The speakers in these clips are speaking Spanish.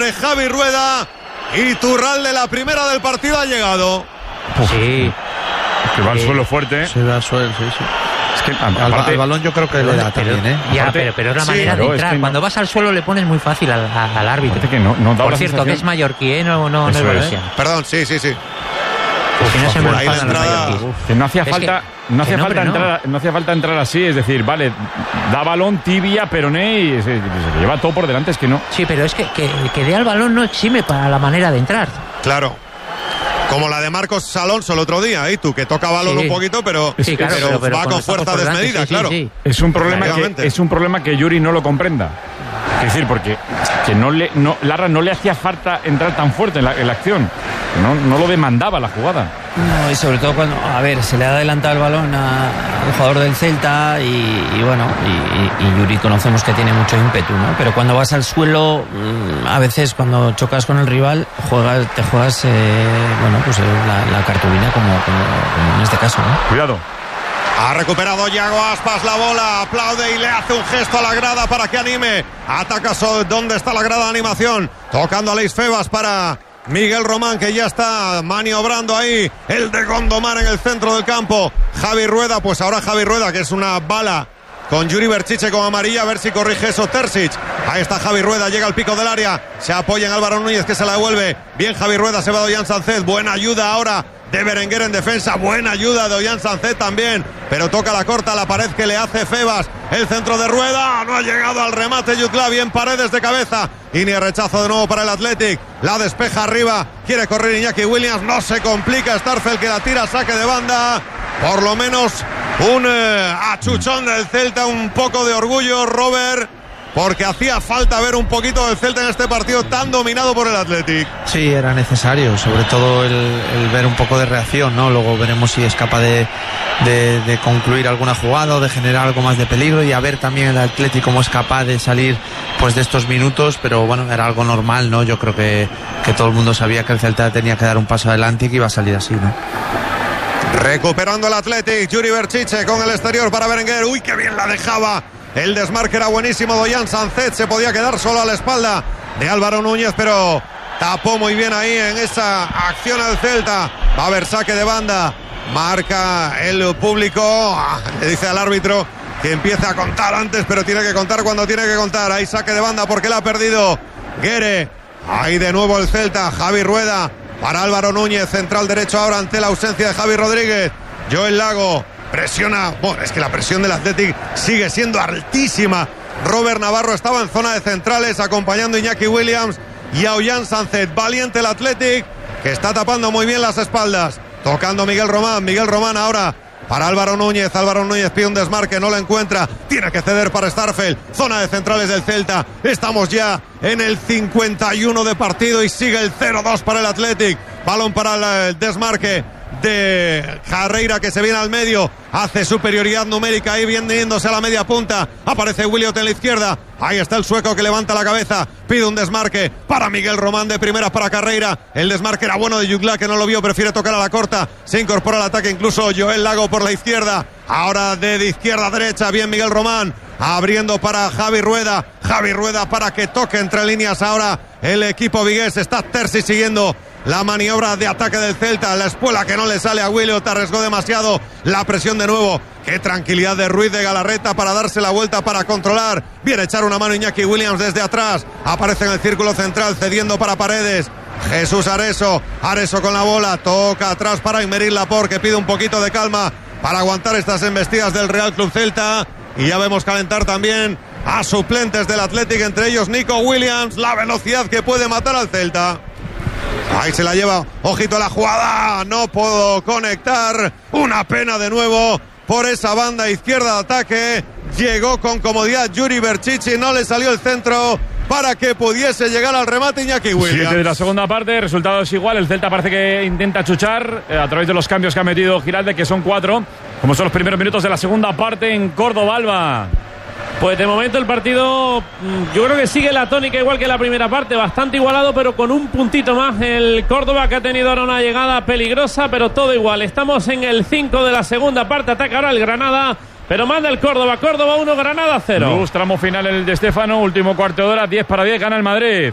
de Javi Rueda. Iturralde, la primera del partido ha llegado. Sí. Que va al suelo fuerte. Se va al suelo, sí. Es que al balón yo creo que le da también, ¿eh? Ya, Aparte, pero es la manera de entrar. Es que cuando vas al suelo le pones muy fácil al árbitro. Que no da por la cierto, sensación... que es mallorquí, ¿eh? No es valenciano. Perdón, sí. Si no se me ahí la enfadan los entrada. mallorquíes. Que no hacía falta, no hacía falta entrar así, es decir, vale, da balón, tibia, peroné y se lleva todo por delante, es que no. Sí, pero es que dé al balón no exime para la manera de entrar. Claro. Como la de Marcos Alonso el otro día, tú que toca balón un poquito, pero va con fuerza desmedida, claro. Sí. Es un problema que Yuri no lo comprenda. Es decir, porque Larra no le hacía falta entrar tan fuerte en la acción. No lo demandaba la jugada. No, y sobre todo cuando, se le ha adelantado el balón al jugador del Celta y Yuri conocemos que tiene mucho ímpetu, ¿no? Pero cuando vas al suelo, a veces cuando chocas con el rival, te juegas la cartulina como en este caso, ¿no? Cuidado. Ha recuperado Yago Aspas la bola, aplaude y le hace un gesto a la grada para que anime. Ataca ¿dónde está la grada de animación? Tocando a Leis Febas para Miguel Román, que ya está maniobrando ahí. El de Gondomar en el centro del campo. Javi Rueda, pues ahora Javi Rueda, que es una bala con Yuri Berchiche con amarilla, a ver si corrige eso Terzic. Ahí está Javi Rueda, llega al pico del área, se apoya en Álvaro Núñez, que se la devuelve. Bien Javi Rueda, se va de Ollán Sánchez, buena ayuda ahora de Berenguer en defensa, buena ayuda de Ollán Sánchez también, pero toca la corta, la pared que le hace Febas, el centro de Rueda, no ha llegado al remate Jutla, bien Paredes de cabeza, y ni rechazo de nuevo para el Athletic, la despeja arriba, quiere correr Iñaki Williams, no se complica Starfel, que la tira, saque de banda, por lo menos un achuchón del Celta, un poco de orgullo, Robert, porque hacía falta ver un poquito del Celta en este partido tan dominado por el Athletic. Sí, era necesario, sobre todo el ver un poco de reacción, ¿no? Luego veremos si es capaz de concluir alguna jugada o de generar algo más de peligro, y a ver también el Athletic cómo es capaz de salir pues de estos minutos, pero bueno, era algo normal, ¿no? Yo creo que todo el mundo sabía que el Celta tenía que dar un paso adelante y que iba a salir así, ¿no? Recuperando el Athletic, Yuri Berchiche con el exterior para Berenguer, uy, qué bien la dejaba. El desmarque era buenísimo de Ollán Sánchez, se podía quedar solo a la espalda de Álvaro Núñez, pero tapó muy bien ahí en esa acción al Celta. Va a haber saque de banda, marca el público, le dice al árbitro que empiece a contar antes, pero tiene que contar cuando tiene que contar. Hay saque de banda porque la ha perdido Guere. Ahí de nuevo el Celta, Javi Rueda para Álvaro Núñez, central derecho ahora ante la ausencia de Javi Rodríguez. Joel Lago presiona, bueno, es que la presión del Athletic sigue siendo altísima. Robert Navarro estaba en zona de centrales acompañando a Iñaki Williams y a Ollán Sánchez. Valiente el Athletic, que está tapando muy bien las espaldas, tocando Miguel Román ahora para Álvaro Núñez pide un desmarque, no lo encuentra, tiene que ceder para Starfel, zona de centrales del Celta. Estamos ya en el 51 de partido y sigue el 0-2 para el Athletic. Balón para el desmarque de Carreira, que se viene al medio, hace superioridad numérica ahí, bien yéndose a la media punta, aparece Williot en la izquierda, ahí está el sueco que levanta la cabeza, pide un desmarque para Miguel Román, de primera para Carreira, el desmarque era bueno de Jutla, que no lo vio, prefiere tocar a la corta, se incorpora al ataque incluso Joel Lago por la izquierda, ahora de izquierda a derecha, bien Miguel Román, abriendo para Javi Rueda para que toque entre líneas ahora el equipo vigués. Está Terzi siguiendo la maniobra de ataque del Celta, la espuela que no le sale a Williot, arriesgó demasiado, la presión de nuevo, qué tranquilidad de Ruiz de Galarreta para darse la vuelta, para controlar, viene a echar una mano Iñaki Williams desde atrás, aparece en el círculo central cediendo para Paredes, Jesús Areso con la bola, toca atrás para Aymeric Laporte, que pide un poquito de calma para aguantar estas embestidas del Real Club Celta, y ya vemos calentar también a suplentes del Athletic, entre ellos Nico Williams, la velocidad que puede matar al Celta. Ahí se la lleva, ojito a la jugada, no puedo conectar, una pena de nuevo por esa banda izquierda de ataque, llegó con comodidad Yuri Berchiche, no le salió el centro para que pudiese llegar al remate Iñaki Williams. 7 de la segunda parte, resultado es igual, el Celta parece que intenta chuchar a través de los cambios que ha metido Giralde, que son 4, como son los primeros minutos de la segunda parte en Córdoba, Alba. Pues de momento el partido, yo creo que sigue la tónica igual que la primera parte, bastante igualado, pero con un puntito más el Córdoba, que ha tenido ahora una llegada peligrosa, pero todo igual. Estamos en el 5 de la segunda parte, ataca ahora el Granada, pero manda el Córdoba 1, Granada 0. Tramo final el de Estéfano, último cuarto de hora, 10-10, gana el Madrid.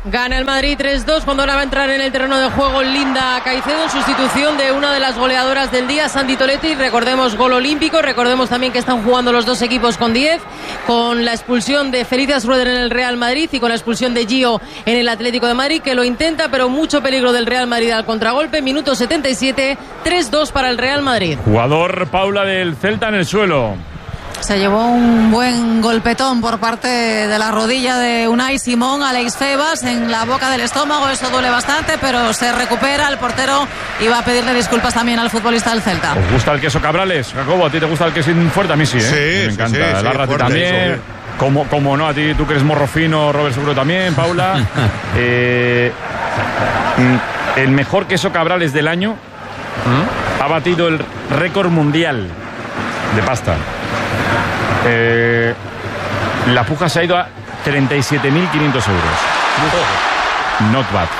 Gana el Madrid 3-2 cuando ahora va a entrar en el terreno de juego Linda Caicedo en sustitución de una de las goleadoras del día, Sandy Toletti. Recordemos, gol olímpico. Recordemos también que están jugando los dos equipos con 10, con la expulsión de Felicia Schroeder en el Real Madrid y con la expulsión de Gio en el Atlético de Madrid, que lo intenta, pero mucho peligro del Real Madrid al contragolpe. Minuto 77, 3-2 para el Real Madrid. Jugador, Paula, del Celta en el suelo. Se llevó un buen golpetón por parte de la rodilla de Unai Simón, Alex Febas, en la boca del estómago. Eso duele bastante, pero se recupera. El portero iba a pedirle disculpas también al futbolista del Celta. ¿Os gusta el queso Cabrales, Jacobo? ¿A ti te gusta el queso fuerte? A mí sí, ¿eh? Me encanta. Larra, a ti también. Como no, a ti, tú que eres morro fino, Robert seguro también, Paula. El mejor queso Cabrales del año ha batido el récord mundial de pasta. La puja se ha ido a 37.500 euros. Not bad.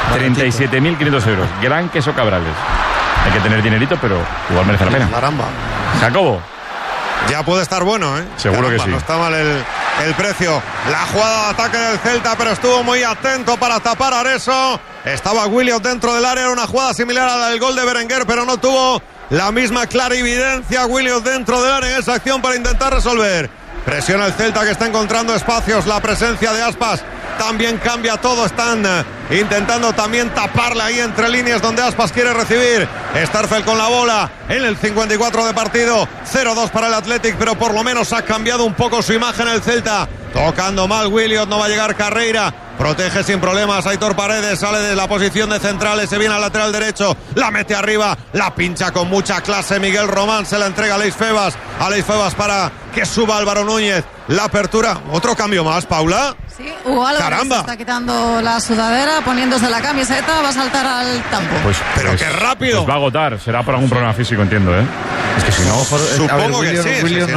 37.500 euros. Gran queso Cabrales. Hay que tener dinerito, pero igual merece la pena. Caramba. Jacobo. Ya puede estar bueno, ¿eh? Seguro. Caramba, que sí. No está mal el precio. La jugada de ataque del Celta, pero estuvo muy atento para tapar a Areso. Estaba Williams dentro del área. Era una jugada similar a la del gol de Berenguer, pero no tuvo la misma clarividencia Williams dentro del área en esa acción para intentar resolver. Presiona el Celta, que está encontrando espacios. La presencia de Aspas también cambia todo. Están intentando también taparle ahí entre líneas donde Aspas quiere recibir. Starfel con la bola en el 54 de partido. 0-2 para el Athletic, pero por lo menos ha cambiado un poco su imagen el Celta. Tocando mal Williams, no va a llegar Carreira. Protege sin problemas Aitor Paredes, sale de la posición de centrales, se viene al lateral derecho, la mete arriba, la pincha con mucha clase Miguel Román, se la entrega a Alex Febas para que suba Álvaro Núñez. La apertura, otro cambio más, Paula. Sí, Hugo Álvarez se está quitando la sudadera, poniéndose la camiseta, va a saltar al campo. Pero qué rápido. Pues va a agotar, será por algún problema físico, entiendo, ¿eh? Es que si no, supongo que sí. Williams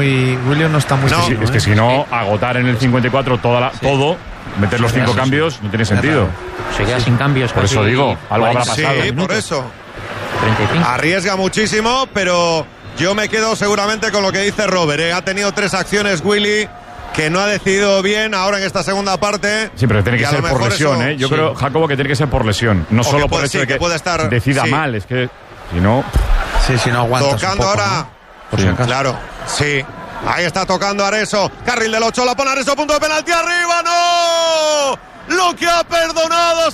no está muy fino, es que si no, agotar en el 54 todo, meter los 5 cambios, no tiene sentido. Se queda sin cambios. Por eso digo, algo habrá pasado. Sí, por eso. 35. Arriesga muchísimo, pero yo me quedo seguramente con lo que dice Robert, ¿eh? Ha tenido 3 acciones Willy, que no ha decidido bien ahora en esta segunda parte. Sí, pero tiene que ser por lesión, ¿eh? Yo creo, Jacobo, que tiene que ser por lesión. No solo por el hecho de que decida mal, es que si no... Sí, si no aguantas tocando un poco, ahora, ¿no? Por si acaso. Claro, sí. Ahí está tocando Areso. Carril del 8, la pone Areso, punto de penalti arriba. ¡No! Lo que ha perdonado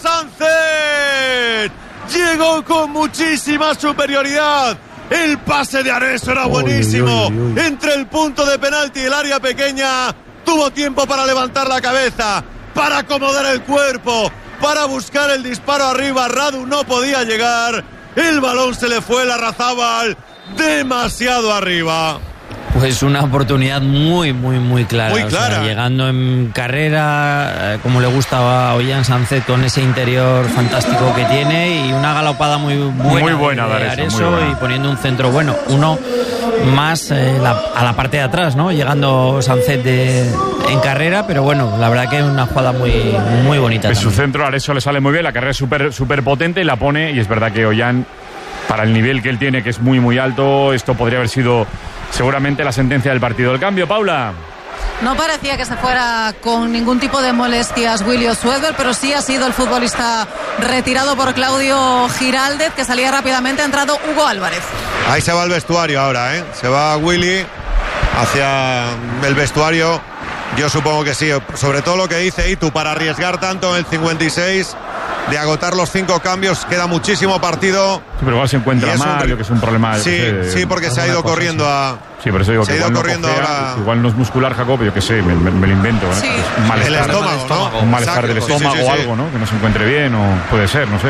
Sánchez. Llegó con muchísima superioridad. El pase de Areso era buenísimo. Entre el punto de penalti y el área pequeña. Tuvo tiempo para levantar la cabeza, para acomodar el cuerpo, para buscar el disparo arriba. Radu no podía llegar. El balón se le fue, Larrazábal demasiado arriba. Pues una oportunidad muy clara. Muy clara. O sea, llegando en carrera, como le gustaba a Ollán Sánchez, con ese interior fantástico que tiene, y una galopada muy buena de Areso, y poniendo un centro bueno. Uno más a la parte de atrás, ¿no? Llegando Sánchez en carrera, pero bueno, la verdad que es una jugada muy bonita. Pues su centro a Areso le sale muy bien, la carrera es súper potente y la pone, y es verdad que Ollán, para el nivel que él tiene, que es muy alto, esto podría haber sido seguramente la sentencia del partido. El cambio, Paula. No parecía que se fuera con ningún tipo de molestias Willy Schroeder, pero sí ha sido el futbolista retirado por Claudio Giraldez, que salía rápidamente. Ha entrado Hugo Álvarez. Ahí se va el vestuario ahora, ¿eh? Se va Willy hacia el vestuario. Yo supongo que sí, sobre todo lo que dice Itu, para arriesgar tanto en el 56, de agotar los 5 cambios, queda muchísimo partido. Sí, pero igual se encuentra mal, creo que es un problema. Sí, porque se ha ido corriendo a... Sí, por eso digo que igual, ahora... igual no es muscular, Jacob, yo qué sé, me lo invento, ¿eh? Sí. Un malestar, el estómago, ¿no? Un malestar del estómago o algo, ¿no? Que no se encuentre bien, o puede ser, no sé.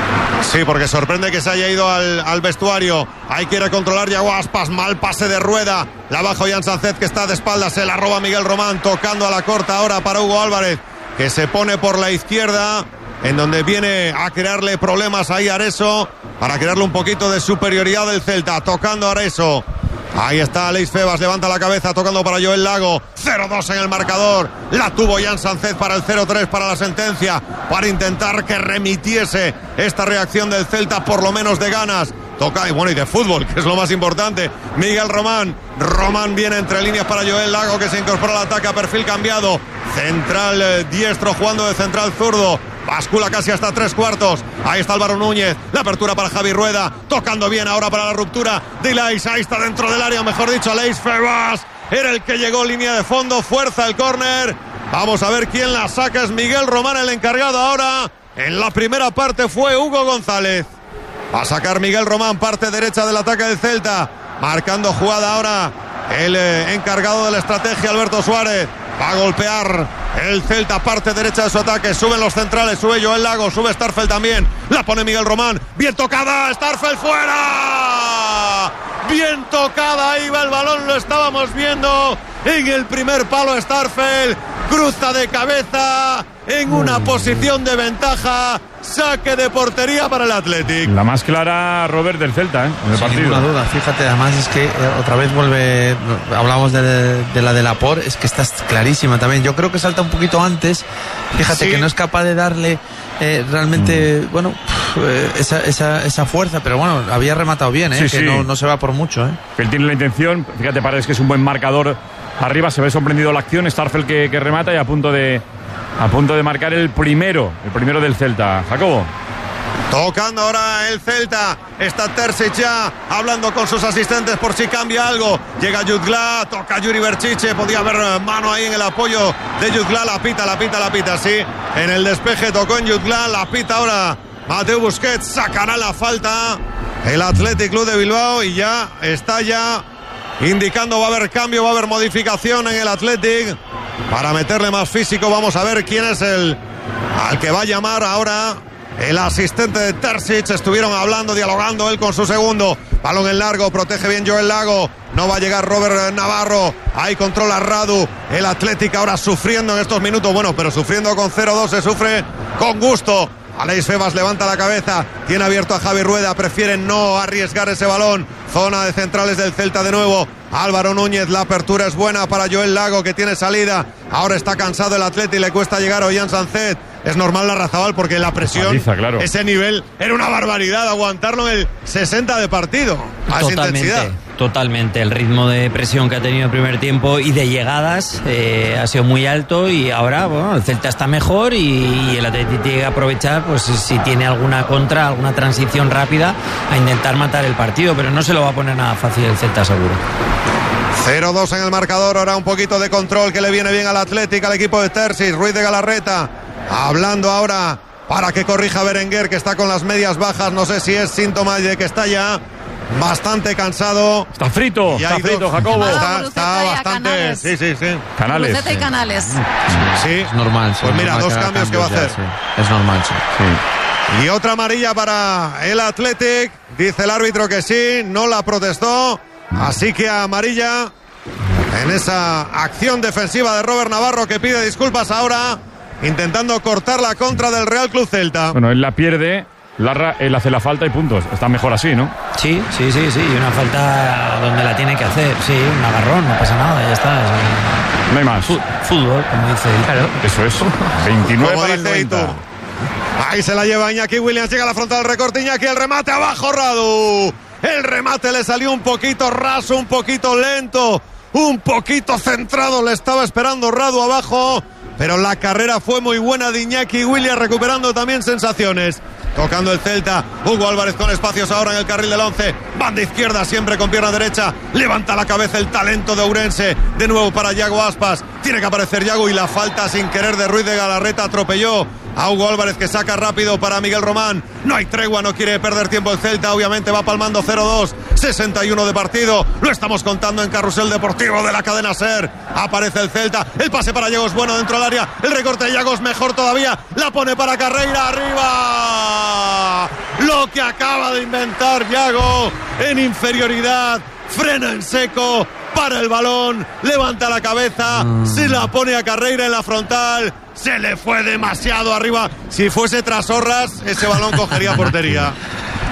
Sí, porque sorprende que se haya ido al vestuario. Ahí quiere controlar Yago Aspas, mal pase de Rueda. La baja Ollán Sánchez, que está de espaldas, se la roba Miguel Román, tocando a la corta ahora para Hugo Álvarez, que se pone por la izquierda, en donde viene a crearle problemas ahí a Areso, para crearle un poquito de superioridad del Celta, tocando a Areso. Ahí está Alex Febas, levanta la cabeza, tocando para Joel Lago. 0-2 en el marcador. La tuvo Ollán Sánchez para el 0-3, para la sentencia, para intentar que remitiese esta reacción del Celta, por lo menos de ganas. toca y bueno, y de fútbol, que es lo más importante. Miguel Román viene entre líneas para Joel Lago, que se incorpora al ataque a perfil cambiado. Central diestro jugando de central zurdo. Bascula casi hasta 3/4. Ahí está Álvaro Núñez. La apertura para Javi Rueda. Tocando bien ahora para la ruptura de Ilais. Ahí está dentro del área, mejor dicho, Aleix Febas. Era el que llegó línea de fondo. Fuerza el córner. Vamos a ver quién la saca. Es Miguel Román el encargado ahora. En la primera parte fue Hugo González. Va a sacar Miguel Román, parte derecha del ataque del Celta. Marcando jugada ahora el encargado de la estrategia, Alberto Suárez. Va a golpear el Celta, parte derecha de su ataque. Suben los centrales, sube Joel Lago, sube Starfel también. La pone Miguel Román. Bien tocada, Starfel fuera. Bien tocada, ahí va el balón, lo estábamos viendo. En el primer palo Starfel. Cruza de cabeza en una posición de ventaja. Saque de portería para el Athletic. La más clara, Robert, del Celta, en el partido. Sin ninguna duda, fíjate, además es que otra vez vuelve, hablamos de la de Laporte, es que está clarísima también. Yo creo que salta un poquito antes, fíjate que no es capaz de darle realmente, bueno, esa fuerza, pero bueno, había rematado bien, que no se va por mucho. Él tiene la intención, fíjate, parece que es un buen marcador. Arriba se ve sorprendido la acción, Starfel que remata y a punto de marcar el primero del Celta. Jacobo. Tocando ahora el Celta. Está Terzic ya hablando con sus asistentes por si cambia algo. Llega Jutgla, toca Yuri Berchiche. Podía haber mano ahí en el apoyo de Jutgla. La pita, sí. En el despeje tocó en Jutgla. La pita ahora Mateu Busquets. Sacará la falta el Athletic Club de Bilbao y ya está indicando va a haber cambio, va a haber modificación en el Athletic para meterle más físico. Vamos a ver quién es al que va a llamar ahora el asistente de Terzic. Estuvieron hablando, dialogando él con su segundo. Balón en largo, protege bien Joel Lago. No va a llegar Robert Navarro. Ahí controla Radu. El Athletic ahora sufriendo en estos minutos. Bueno, pero sufriendo con 0-2 se sufre con gusto. Aleix Febas levanta la cabeza, tiene abierto a Javi Rueda, prefieren no arriesgar ese balón. Zona de centrales del Celta de nuevo. Álvaro Núñez, la apertura es buena para Joel Lago, que tiene salida. Ahora está cansado el Atleti y le cuesta llegar a Ollán Sancet. Es normal la Razabal porque la presión, paliza, claro. Ese nivel, era una barbaridad aguantarlo en el 60 de partido. A esa intensidad. Totalmente. El ritmo de presión que ha tenido el primer tiempo y de llegadas ha sido muy alto y ahora bueno, el Celta está mejor y el Atleti tiene que aprovechar, pues si tiene alguna contra, alguna transición rápida, a intentar matar el partido, pero no se lo va a poner nada fácil el Celta, seguro. 0-2 en el marcador. Ahora un poquito de control que le viene bien al Athletic, al equipo de Terzic. Ruiz de Galarreta hablando ahora para que corrija Berenguer, que está con las medias bajas. No sé si es síntoma de que está ya bastante cansado. Está frito, Jacobo. Está bastante. Sí. Canales. Luceta y Canales. Sí. Es normal. Pues mira, dos cambios que va a hacer. Sí. Es normal, sí. Y otra amarilla para el Athletic. Dice el árbitro que sí, no la protestó. Así que amarilla en esa acción defensiva de Robert Navarro, que pide disculpas ahora, intentando cortar la contra del Real Club Celta. Bueno, él la pierde, él hace la falta y puntos. Está mejor así, ¿no? Sí. Y una falta donde la tiene que hacer. Sí, un agarrón, no pasa nada, ya está. No hay más. Fútbol, como dice. Claro. Eso es. 29 como para el dice 90. Itur. Ahí se la lleva Iñaki Williams, llega a la frontal del recorte. Iñaki, el remate abajo, Radu. El remate le salió un poquito raso, un poquito lento, un poquito centrado. Le estaba esperando Radu abajo, pero la carrera fue muy buena de Iñaki Williams, recuperando también sensaciones. Tocando el Celta, Hugo Álvarez con espacios ahora en el carril del 11. Banda izquierda siempre con pierna derecha. Levanta la cabeza el talento de Ourense. De nuevo para Yago Aspas. Tiene que aparecer Yago y la falta sin querer de Ruiz de Galarreta atropelló a Hugo Álvarez, que saca rápido para Miguel Román. No hay tregua, no quiere perder tiempo el Celta. Obviamente va palmando 0-2. 61 de partido. Lo estamos contando en Carrusel Deportivo de la cadena SER. Aparece el Celta. El pase para Yago es bueno dentro del área. El recorte de Yago es mejor todavía. La pone para Carreira arriba. Lo que acaba de inventar Yago en inferioridad. Frena en seco. Para el balón, levanta la cabeza, se la pone a Carreira en la frontal, se le fue demasiado arriba. Si fuese Trasorras, ese balón cogería portería.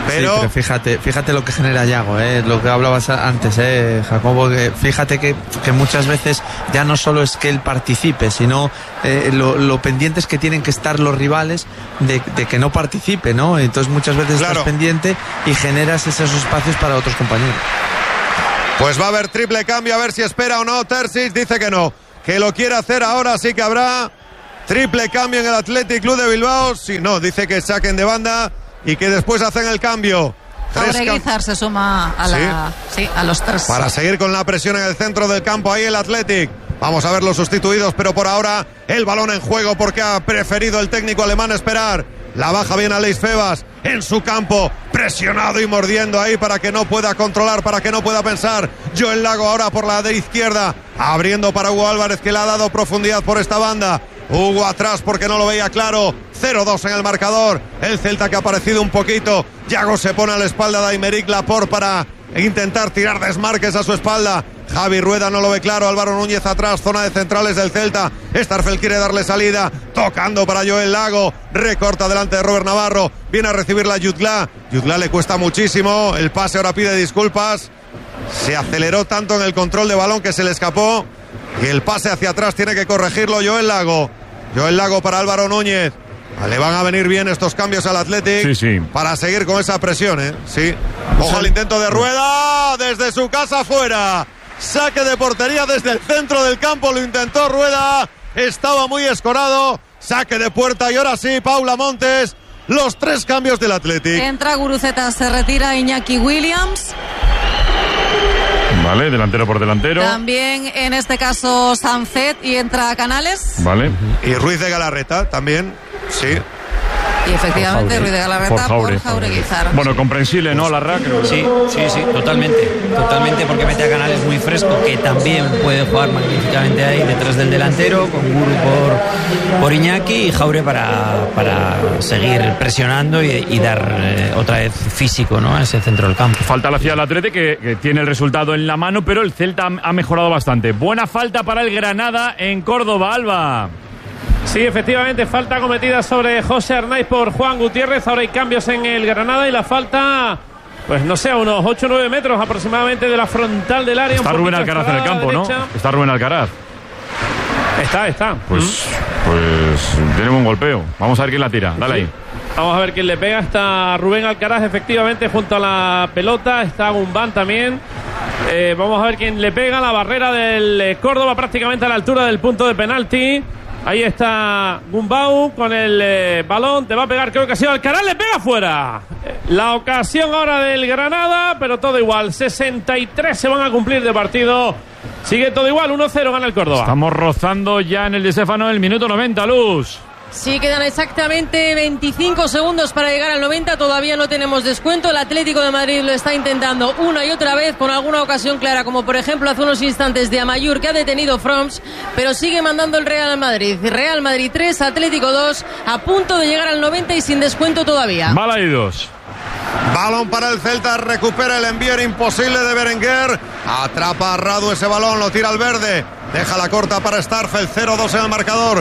Pero fíjate lo que genera Yago, lo que hablabas antes, Jacobo, que fíjate que muchas veces ya no solo es que él participe, sino lo pendientes que tienen que estar los rivales de que no participe, ¿no? Entonces muchas veces estás pendiente y generas esos espacios para otros compañeros. Pues va a haber triple cambio, a ver si espera o no. Terzic dice que no, que lo quiere hacer ahora, sí que habrá triple cambio en el Athletic Club de Bilbao. Si no, dice que saquen de banda y que después hacen el cambio. Guizar se suma a los 3. Para seguir con la presión en el centro del campo, ahí el Athletic. Vamos a ver los sustituidos, pero por ahora el balón en juego porque ha preferido el técnico alemán esperar. La baja bien Aleix Febas en su campo, presionado y mordiendo ahí para que no pueda controlar, para que no pueda pensar. Joel Lago ahora por la de izquierda, abriendo para Hugo Álvarez, que le ha dado profundidad por esta banda. Hugo atrás porque no lo veía claro. 0-2 en el marcador. El Celta que ha aparecido un poquito. Yago se pone a la espalda de Aymeric Laporte para intentar tirar desmarques a su espalda. Javi Rueda no lo ve claro. Álvaro Núñez atrás, zona de centrales del Celta. Starfelt quiere darle salida, tocando para Joel Lago. Recorta delante de Robert Navarro. Viene a recibirla Jutgla. Jutgla le cuesta muchísimo. El pase ahora pide disculpas. Se aceleró tanto en el control de balón que se le escapó. Y el pase hacia atrás tiene que corregirlo Joel Lago. Joel Lago para Álvaro Núñez. Le van a venir bien estos cambios al Athletic para seguir con esa presión, Sí. Ojo al intento de Rueda desde su casa fuera. Saque de portería desde el centro del campo. Lo intentó Rueda. Estaba muy escorado. Saque de puerta y ahora sí, Paula Montes. Los 3 cambios del Athletic. Entra Guruceta, se retira Iñaki Williams. Vale, delantero por delantero. También en este caso Sancet y entra Canales. Vale. Y Ruiz de Galarreta también, sí. Y efectivamente Ruiz de Galarreta por Jaureguizar. Bueno, comprensible, ¿no, Larra? Sí, totalmente, porque mete a Canales muy fresco, que también puede jugar magníficamente ahí detrás del delantero, con Guru por Iñaki y Jaure para seguir presionando y dar otra vez físico, ¿no?, a ese centro del campo. Falta la ciudad del Atleti, que tiene el resultado en la mano, pero el Celta ha mejorado bastante. Buena falta para el Granada en Córdoba, Alba. Sí, efectivamente, falta cometida sobre José Arnaiz por Juan Gutiérrez. Ahora hay cambios en el Granada y la falta, pues no sé, a unos 8 o 9 metros aproximadamente de la frontal del área. Está Rubén Alcaraz en el campo, ¿no? Está Rubén Alcaraz. Está. Pues tiene un golpeo. Vamos a ver quién la tira. Dale ahí. Vamos a ver quién le pega. Está Rubén Alcaraz efectivamente junto a la pelota. Está Gumbán también. Vamos a ver quién le pega. La barrera del Córdoba prácticamente a la altura del punto de penalti. Ahí está Gumbau con el balón. Te va a pegar, creo que ha sido Alcaraz. Le pega fuera. La ocasión ahora del Granada, pero todo igual. 63 se van a cumplir de partido. Sigue todo igual. 1-0 gana el Córdoba. Estamos rozando ya en el Di Stéfano el minuto 90, Luz. Sí, quedan exactamente 25 segundos para llegar al 90. Todavía no tenemos descuento. El Atlético de Madrid lo está intentando una y otra vez con alguna ocasión clara, como por ejemplo hace unos instantes de Amayur, que ha detenido Froms, pero sigue mandando el Real Madrid. Real Madrid 3, Atlético 2, a punto de llegar al 90 y sin descuento todavía. Bala y 2. Balón para el Celta, recupera el envío imposible de Berenguer. Atrapa a Radu ese balón, lo tira al verde. Deja la corta para Starfelt, 0-2 en el marcador.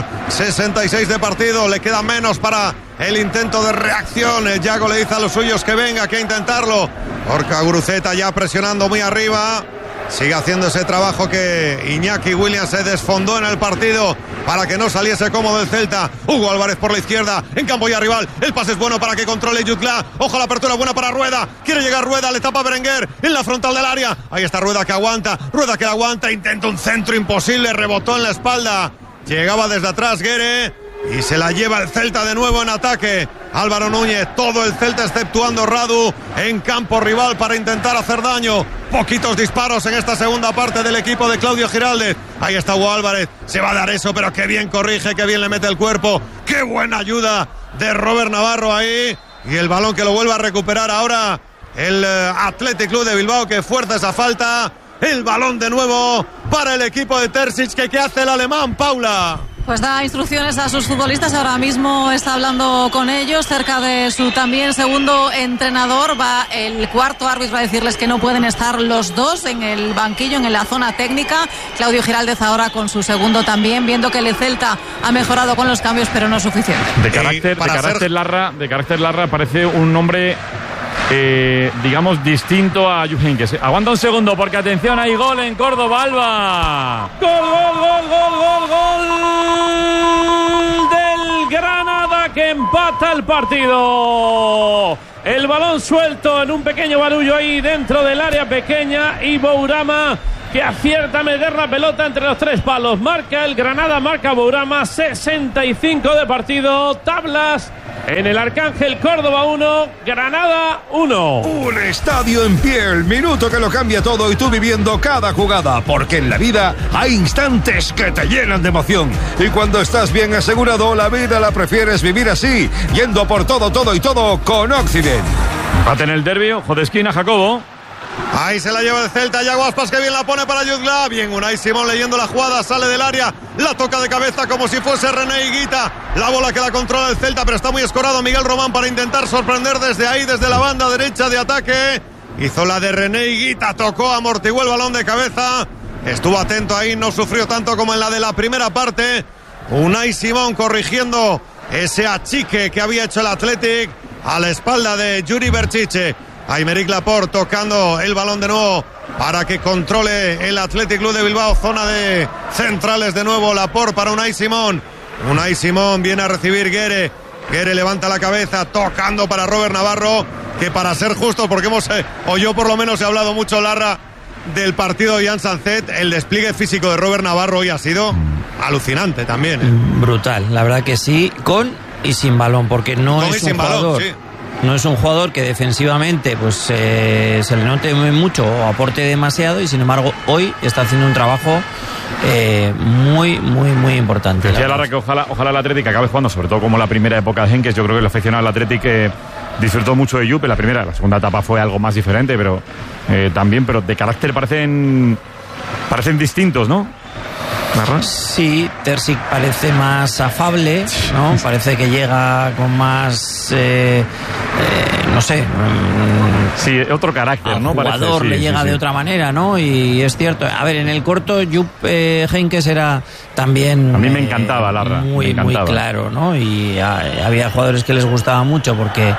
66 de partido, le queda menos para el intento de reacción. El Yago le dice a los suyos que venga, que intentarlo. Gorka Guruceta ya presionando muy arriba. Sigue haciendo ese trabajo que Iñaki Williams se desfondó en el partido para que no saliese cómodo el Celta. Hugo Álvarez por la izquierda, en campo ya rival. El pase es bueno para que controle Jutgla. Ojo, la apertura buena para Rueda. Quiere llegar Rueda, le tapa Berenguer en la frontal del área. Ahí está Rueda que aguanta. Rueda que aguanta, intenta un centro imposible. Rebotó en la espalda. Llegaba desde atrás Guere. Y se la lleva el Celta de nuevo en ataque. Álvaro Núñez, todo el Celta exceptuando Radu en campo rival para intentar hacer daño. Poquitos disparos en esta segunda parte del equipo de Claudio Giraldez. Ahí está Hugo Álvarez, se va a dar eso, pero qué bien corrige, qué bien le mete el cuerpo. Qué buena ayuda de Robert Navarro ahí. Y el balón que lo vuelve a recuperar ahora el Athletic Club de Bilbao, que fuerza esa falta. El balón de nuevo para el equipo de Terzic. ¿Qué hace el alemán, Paula? Pues da instrucciones a sus futbolistas, ahora mismo está hablando con ellos, cerca de su también segundo entrenador. Va el cuarto árbitro a decirles que no pueden estar los dos en el banquillo, en la zona técnica. Claudio Giraldez ahora con su segundo también, viendo que el Celta ha mejorado con los cambios, pero no es suficiente. De carácter Larra parece un hombre digamos, distinto a Jupp Heynckes. Aguanta un segundo, porque atención, hay gol en Córdoba, Alba. Gol del Granada, que empata el partido. El balón suelto en un pequeño barullo ahí dentro del área pequeña, y Bourama, que acierta a meter la pelota entre los 3 palos. Marca el Granada, marca Bourama. 65 de partido. Tablas en el Arcángel. Córdoba 1, Granada 1. Un estadio en pie, el minuto que lo cambia todo, y tú viviendo cada jugada, porque en la vida hay instantes que te llenan de emoción, y cuando estás bien asegurado, la vida la prefieres vivir así, yendo por todo con Occident. Empate en el derbi, ojo de esquina, Jacobo. Ahí se la lleva el Celta, Yago Aspas, que bien la pone para Jutgla. Bien, Unai Simón leyendo la jugada, sale del área, la toca de cabeza como si fuese René Higuita. La bola que la controla el Celta, pero está muy escorado Miguel Román para intentar sorprender desde ahí, desde la banda derecha de ataque. Hizo la de René Higuita, tocó, amortiguó el balón de cabeza. Estuvo atento ahí, no sufrió tanto como en la de la primera parte. Unai Simón corrigiendo ese achique que había hecho el Athletic a la espalda de Yuri Berchiche. Aymeric Laporte tocando el balón de nuevo para que controle el Athletic Club de Bilbao. Zona de centrales de nuevo. Laporte para Unai Simón. Unai Simón viene a recibir Guerre. Guerre levanta la cabeza, tocando para Robert Navarro, que, para ser justo, porque o yo por lo menos he hablado mucho, Larra, del partido de Jan Sanzet, el despliegue físico de Robert Navarro hoy ha sido alucinante también. Brutal, la verdad que sí, con y sin balón, porque no es un jugador... Sí. No es un jugador que defensivamente pues se le note mucho o aporte demasiado, y sin embargo hoy está haciendo un trabajo muy importante. Decía Lara que ojalá el Athletic acabe jugando, sobre todo como la primera época de Heynckes. Yo creo que el aficionado del Athletic disfrutó mucho de Jupp. La segunda etapa fue algo más diferente, pero también, pero de carácter parecen distintos, ¿no? Sí, Terzic parece más afable, ¿no? Parece que llega con más, no sé. Sí, otro carácter, ¿no? Al jugador le llega de otra manera, ¿no? Y es cierto. A ver, en el corto, Jupp Heynckes era también... A mí me encantaba, Larra. Muy claro, ¿no? Y había jugadores que les gustaba mucho porque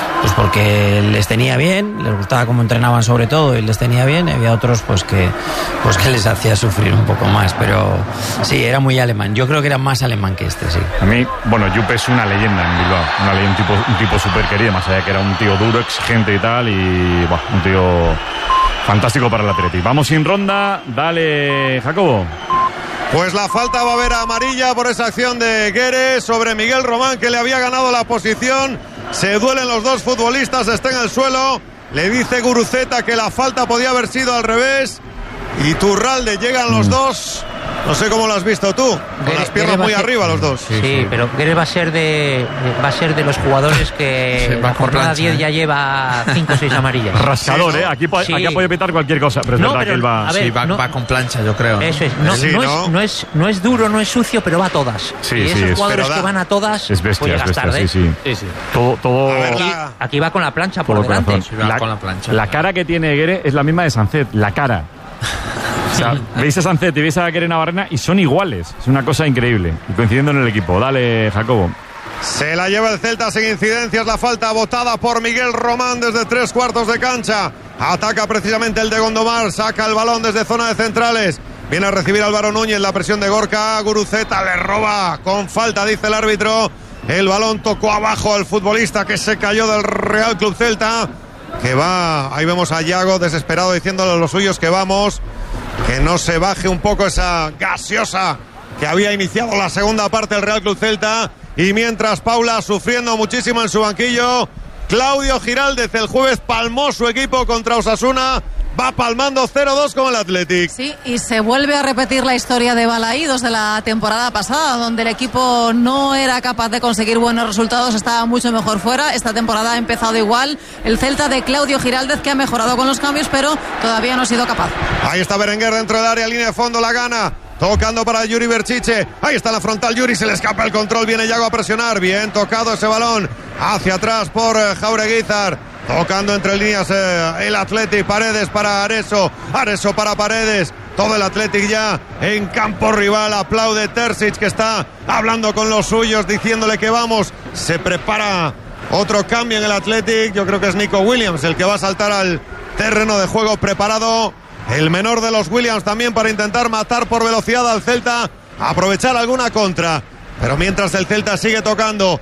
les tenía bien, les gustaba cómo entrenaban sobre todo y les tenía bien. Y había otros que les hacía sufrir un poco más, pero sí, era muy alemán. Yo creo que era más alemán que este, sí. A mí, Jupp es una leyenda en Bilbao, un tipo súper querido, más allá que era un tío duro, exigente y tal, y un tío fantástico para el Athletic. Vamos sin ronda, dale, Jacobo. Pues la falta va a haber amarilla por esa acción de Guerre sobre Miguel Román, que le había ganado la posición. Se duelen los dos futbolistas, está en el suelo. Le dice Guruceta que la falta podía haber sido al revés. Y Turralde, llegan los dos. No sé cómo lo has visto tú, con las piernas muy arriba los dos. Sí, pero Guerre va a ser de los jugadores que la jornada 10 ya lleva 5 o 6 amarillas. Rascador, sí, ¿no? Aquí puede petar cualquier cosa, pero es verdad que él va... va con plancha, yo creo. Eso es. No es duro, no es sucio, pero va a todas. Sí, y esos jugadores que van a todas, es bestia, tarde. Sí. Todo... Aquí va con la plancha por delante. La cara que tiene Guerre es la misma de Sanzet, la cara. O sea, veis a Sanzet y veis a Guerre Navarrena y son iguales. Es una cosa increíble. Y coincidiendo en el equipo. Dale, Jacobo. Se la lleva el Celta sin incidencias. La falta botada por Miguel Román desde 3/4 de cancha. Ataca precisamente el de Gondomar. Saca el balón desde zona de centrales. Viene a recibir Álvaro Núñez. La presión de Gorka. Guruceta le roba con falta, dice el árbitro. El balón tocó abajo al futbolista que se cayó del Real Club Celta. Que va, ahí vemos a Yago desesperado diciéndole a los suyos que vamos, que no se baje un poco esa gaseosa que había iniciado la segunda parte del Real Club Celta. Y mientras Paula sufriendo muchísimo en su banquillo, Claudio Giraldez el jueves palmó su equipo contra Osasuna. Va palmando 0-2 con el Athletic. Sí, y se vuelve a repetir la historia de Balaídos de la temporada pasada, donde el equipo no era capaz de conseguir buenos resultados, estaba mucho mejor fuera. Esta temporada ha empezado igual. El Celta de Claudio Giraldez, que ha mejorado con los cambios, pero todavía no ha sido capaz. Ahí está Berenguer dentro del área, línea de fondo, la gana. Tocando para Yuri Berchiche. Ahí está la frontal Yuri, se le escapa el control. Viene Yago a presionar. Bien tocado ese balón. Hacia atrás por Jaureguizar. Tocando entre líneas el Athletic. Paredes para Areso. Areso para Paredes. Todo el Athletic ya en campo rival. Aplaude Terzic, que está hablando con los suyos, diciéndole que vamos. Se prepara otro cambio en el Athletic. Yo creo que es Nico Williams el que va a saltar al terreno de juego preparado. El menor de los Williams también para intentar matar por velocidad al Celta, aprovechar alguna contra. Pero mientras el Celta sigue tocando,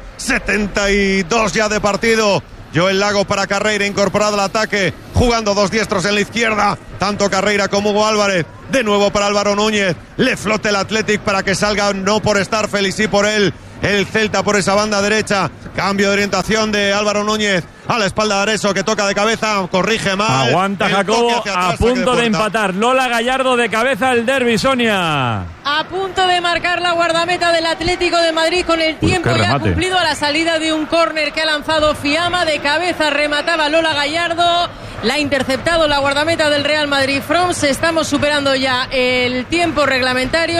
72 ya de partido. Joel Lago para Carreira, incorporado al ataque, jugando dos diestros en la izquierda, tanto Carreira como Hugo Álvarez. De nuevo para Álvaro Núñez, le flote el Athletic para que salga, no por Starfel y sí por él, el Celta por esa banda derecha. Cambio de orientación de Álvaro Núñez a la espalda de Areso, que toca de cabeza, corrige mal. Aguanta Jacobo, a punto de empatar. Lola Gallardo de cabeza el derbi, Sonia. A punto de marcar la guardameta del Atlético de Madrid con el tiempo ya cumplido a la salida de un córner que ha lanzado Fiamma. De cabeza remataba Lola Gallardo. La ha interceptado la guardameta del Real Madrid. Froms, estamos superando ya el tiempo reglamentario,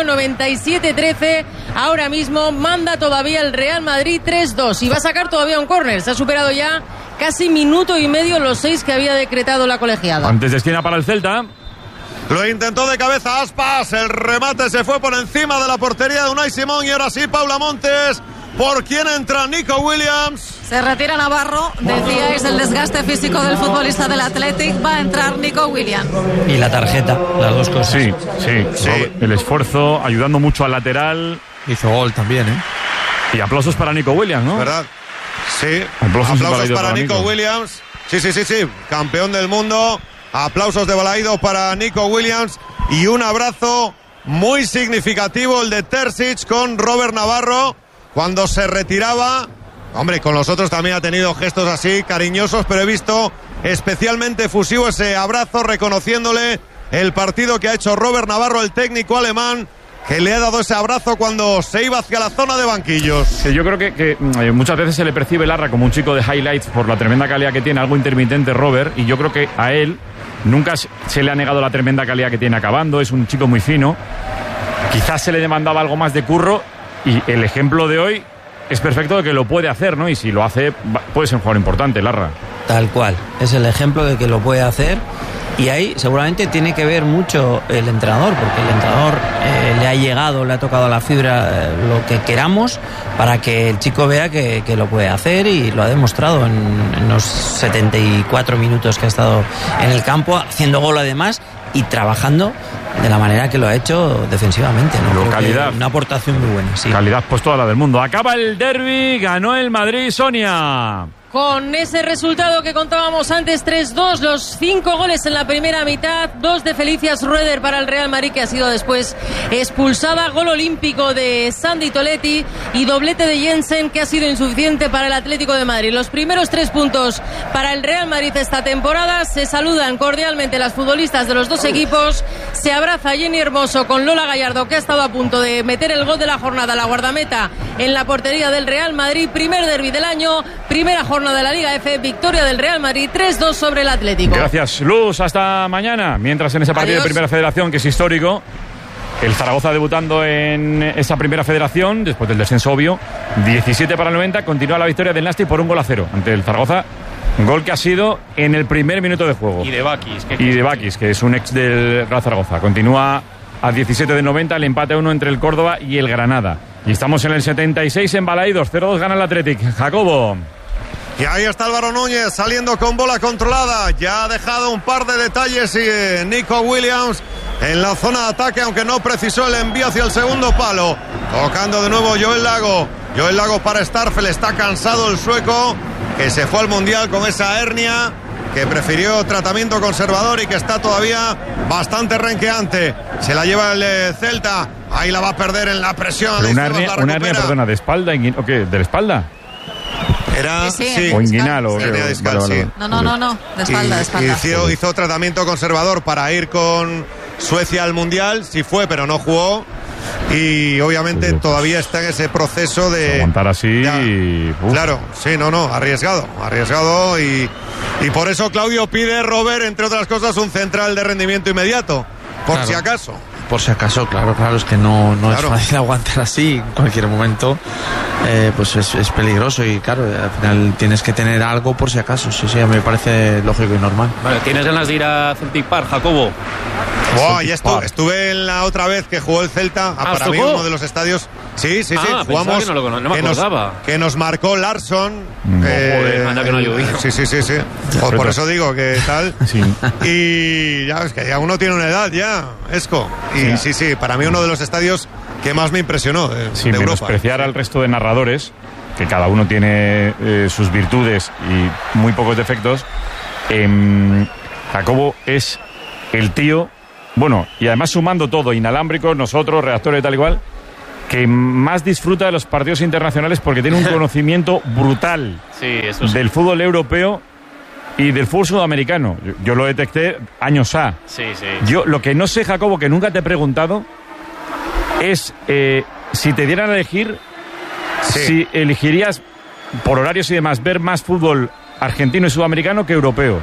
97-13. Ahora mismo manda todavía el Real Madrid 3-2 y va a sacar todavía un córner. Se ha superado ya casi minuto y medio los 6 que había decretado la colegiada. Antes de esquina para el Celta. Lo intentó de cabeza Aspas, el remate se fue por encima de la portería de Unai Simón y ahora sí Paula Montes. ¿Por quién entra Nico Williams? Se retira Navarro, decíais el desgaste físico del futbolista del Athletic, va a entrar Nico Williams. Y la tarjeta, las dos cosas. Sí. El esfuerzo, ayudando mucho al lateral. Hizo gol también, Y aplausos para Nico Williams, ¿no? ¿Verdad? Sí. Aplausos para Nico Williams. Sí. Campeón del mundo. Aplausos de Balaido para Nico Williams. Y un abrazo muy significativo el de Terzic con Robert Navarro cuando se retiraba. Hombre, con los otros también ha tenido gestos así cariñosos, pero he visto especialmente efusivo ese abrazo, reconociéndole el partido que ha hecho Robert Navarro, el técnico alemán, que le ha dado ese abrazo cuando se iba hacia la zona de banquillos. Sí, yo creo que muchas veces se le percibe Larra como un chico de highlights por la tremenda calidad que tiene, algo intermitente Robert, y yo creo que a él nunca se le ha negado la tremenda calidad que tiene acabando, es un chico muy fino. Quizás se le demandaba algo más de curro, y el ejemplo de hoy es perfecto de que lo puede hacer, ¿no? Y si lo hace, puede ser un jugador importante, Larra. Tal cual, es el ejemplo de que lo puede hacer. Y ahí seguramente tiene que ver mucho el entrenador, porque el entrenador le ha llegado, le ha tocado a la fibra lo que queramos para que el chico vea que lo puede hacer, y lo ha demostrado en los 74 minutos que ha estado en el campo, haciendo gol además y trabajando de la manera que lo ha hecho defensivamente, ¿no? Calidad. Una aportación muy buena, sí. Calidad, pues toda la del mundo. Acaba el derbi, ganó el Madrid, Sonia. Con ese resultado que contábamos antes, 3-2, los 5 goles en la primera mitad, 2 de Felicias Rueder para el Real Madrid, que ha sido después expulsada, gol olímpico de Sandy Toletti y doblete de Jensen, que ha sido insuficiente para el Atlético de Madrid. Los primeros 3 puntos para el Real Madrid esta temporada. Se saludan cordialmente las futbolistas de los dos equipos, se abraza Jenny Hermoso con Lola Gallardo, que ha estado a punto de meter el gol de la jornada, la guardameta en la portería del Real Madrid. Primer derbi del año, primera jornada de la Liga F, victoria del Real Madrid 3-2 sobre el Atlético. Gracias, Luz, hasta mañana. Mientras en ese partido de Primera Federación, que es histórico, el Zaragoza debutando en esa Primera Federación, después del descenso obvio, 17 para el 90, continúa la victoria del Nasti por 1-0 ante el Zaragoza. Gol que ha sido en el primer minuto de juego. Y de Bakis. Que es un ex del Real Zaragoza. Continúa a 17 del 90 el empate 1 entre el Córdoba y el Granada. Y estamos en el 76 en Balaidos, 0-2 gana el Athletic. Jacobo. Y ahí está Álvaro Núñez saliendo con bola controlada. Ya ha dejado un par de detalles y Nico Williams en la zona de ataque, aunque no precisó el envío hacia el segundo palo. Tocando de nuevo Joel Lago. Joel Lago para Starfel. Está cansado el sueco, que se fue al Mundial con esa hernia, que prefirió tratamiento conservador y que está todavía bastante renqueante. Se la lleva el Celta. Ahí la va a perder en la presión. Una hernia, perdona, ¿de espalda? ¿O qué? ¿De la espalda? Era sí, o inguinal o discal, sí. No, de espalda, de espalda. Hizo tratamiento conservador para ir con Suecia al Mundial, sí fue, pero no jugó. Y obviamente todavía está en ese proceso de aguantar así. Claro, sí, arriesgado y por eso Claudio pide, Robert, entre otras cosas, un central de rendimiento inmediato, por si acaso. Por si acaso, claro, es que no es fácil aguantar así en cualquier momento, pues es peligroso y claro, al final tienes que tener algo por si acaso. Sí, me parece lógico y normal. Vale, ¿tienes ganas de ir a Celtic Park, Jacobo? Ya estuve en la otra vez que jugó el Celta, para mí uno de los estadios Sí, jugamos. Que no me acordaba. Que nos marcó Larsson. Joder, anda que no ha llovido. Sí. Por eso digo que tal. Sí. Y ya es que ya uno tiene una edad ya, Esco. Y sí, para mí uno de los estadios que más me impresionó de Europa. Menospreciar al resto de narradores, que cada uno tiene sus virtudes y muy pocos defectos. Jacobo es el tío, bueno, y además sumando todo, inalámbricos, nosotros, reactores tal igual, que más disfruta de los partidos internacionales porque tiene un conocimiento brutal del fútbol europeo y del fútbol sudamericano. Yo lo detecté años A. Sí. Yo lo que no sé, Jacobo, que nunca te he preguntado, es si te dieran a elegir, si elegirías, por horarios y demás, ver más fútbol argentino y sudamericano que europeo.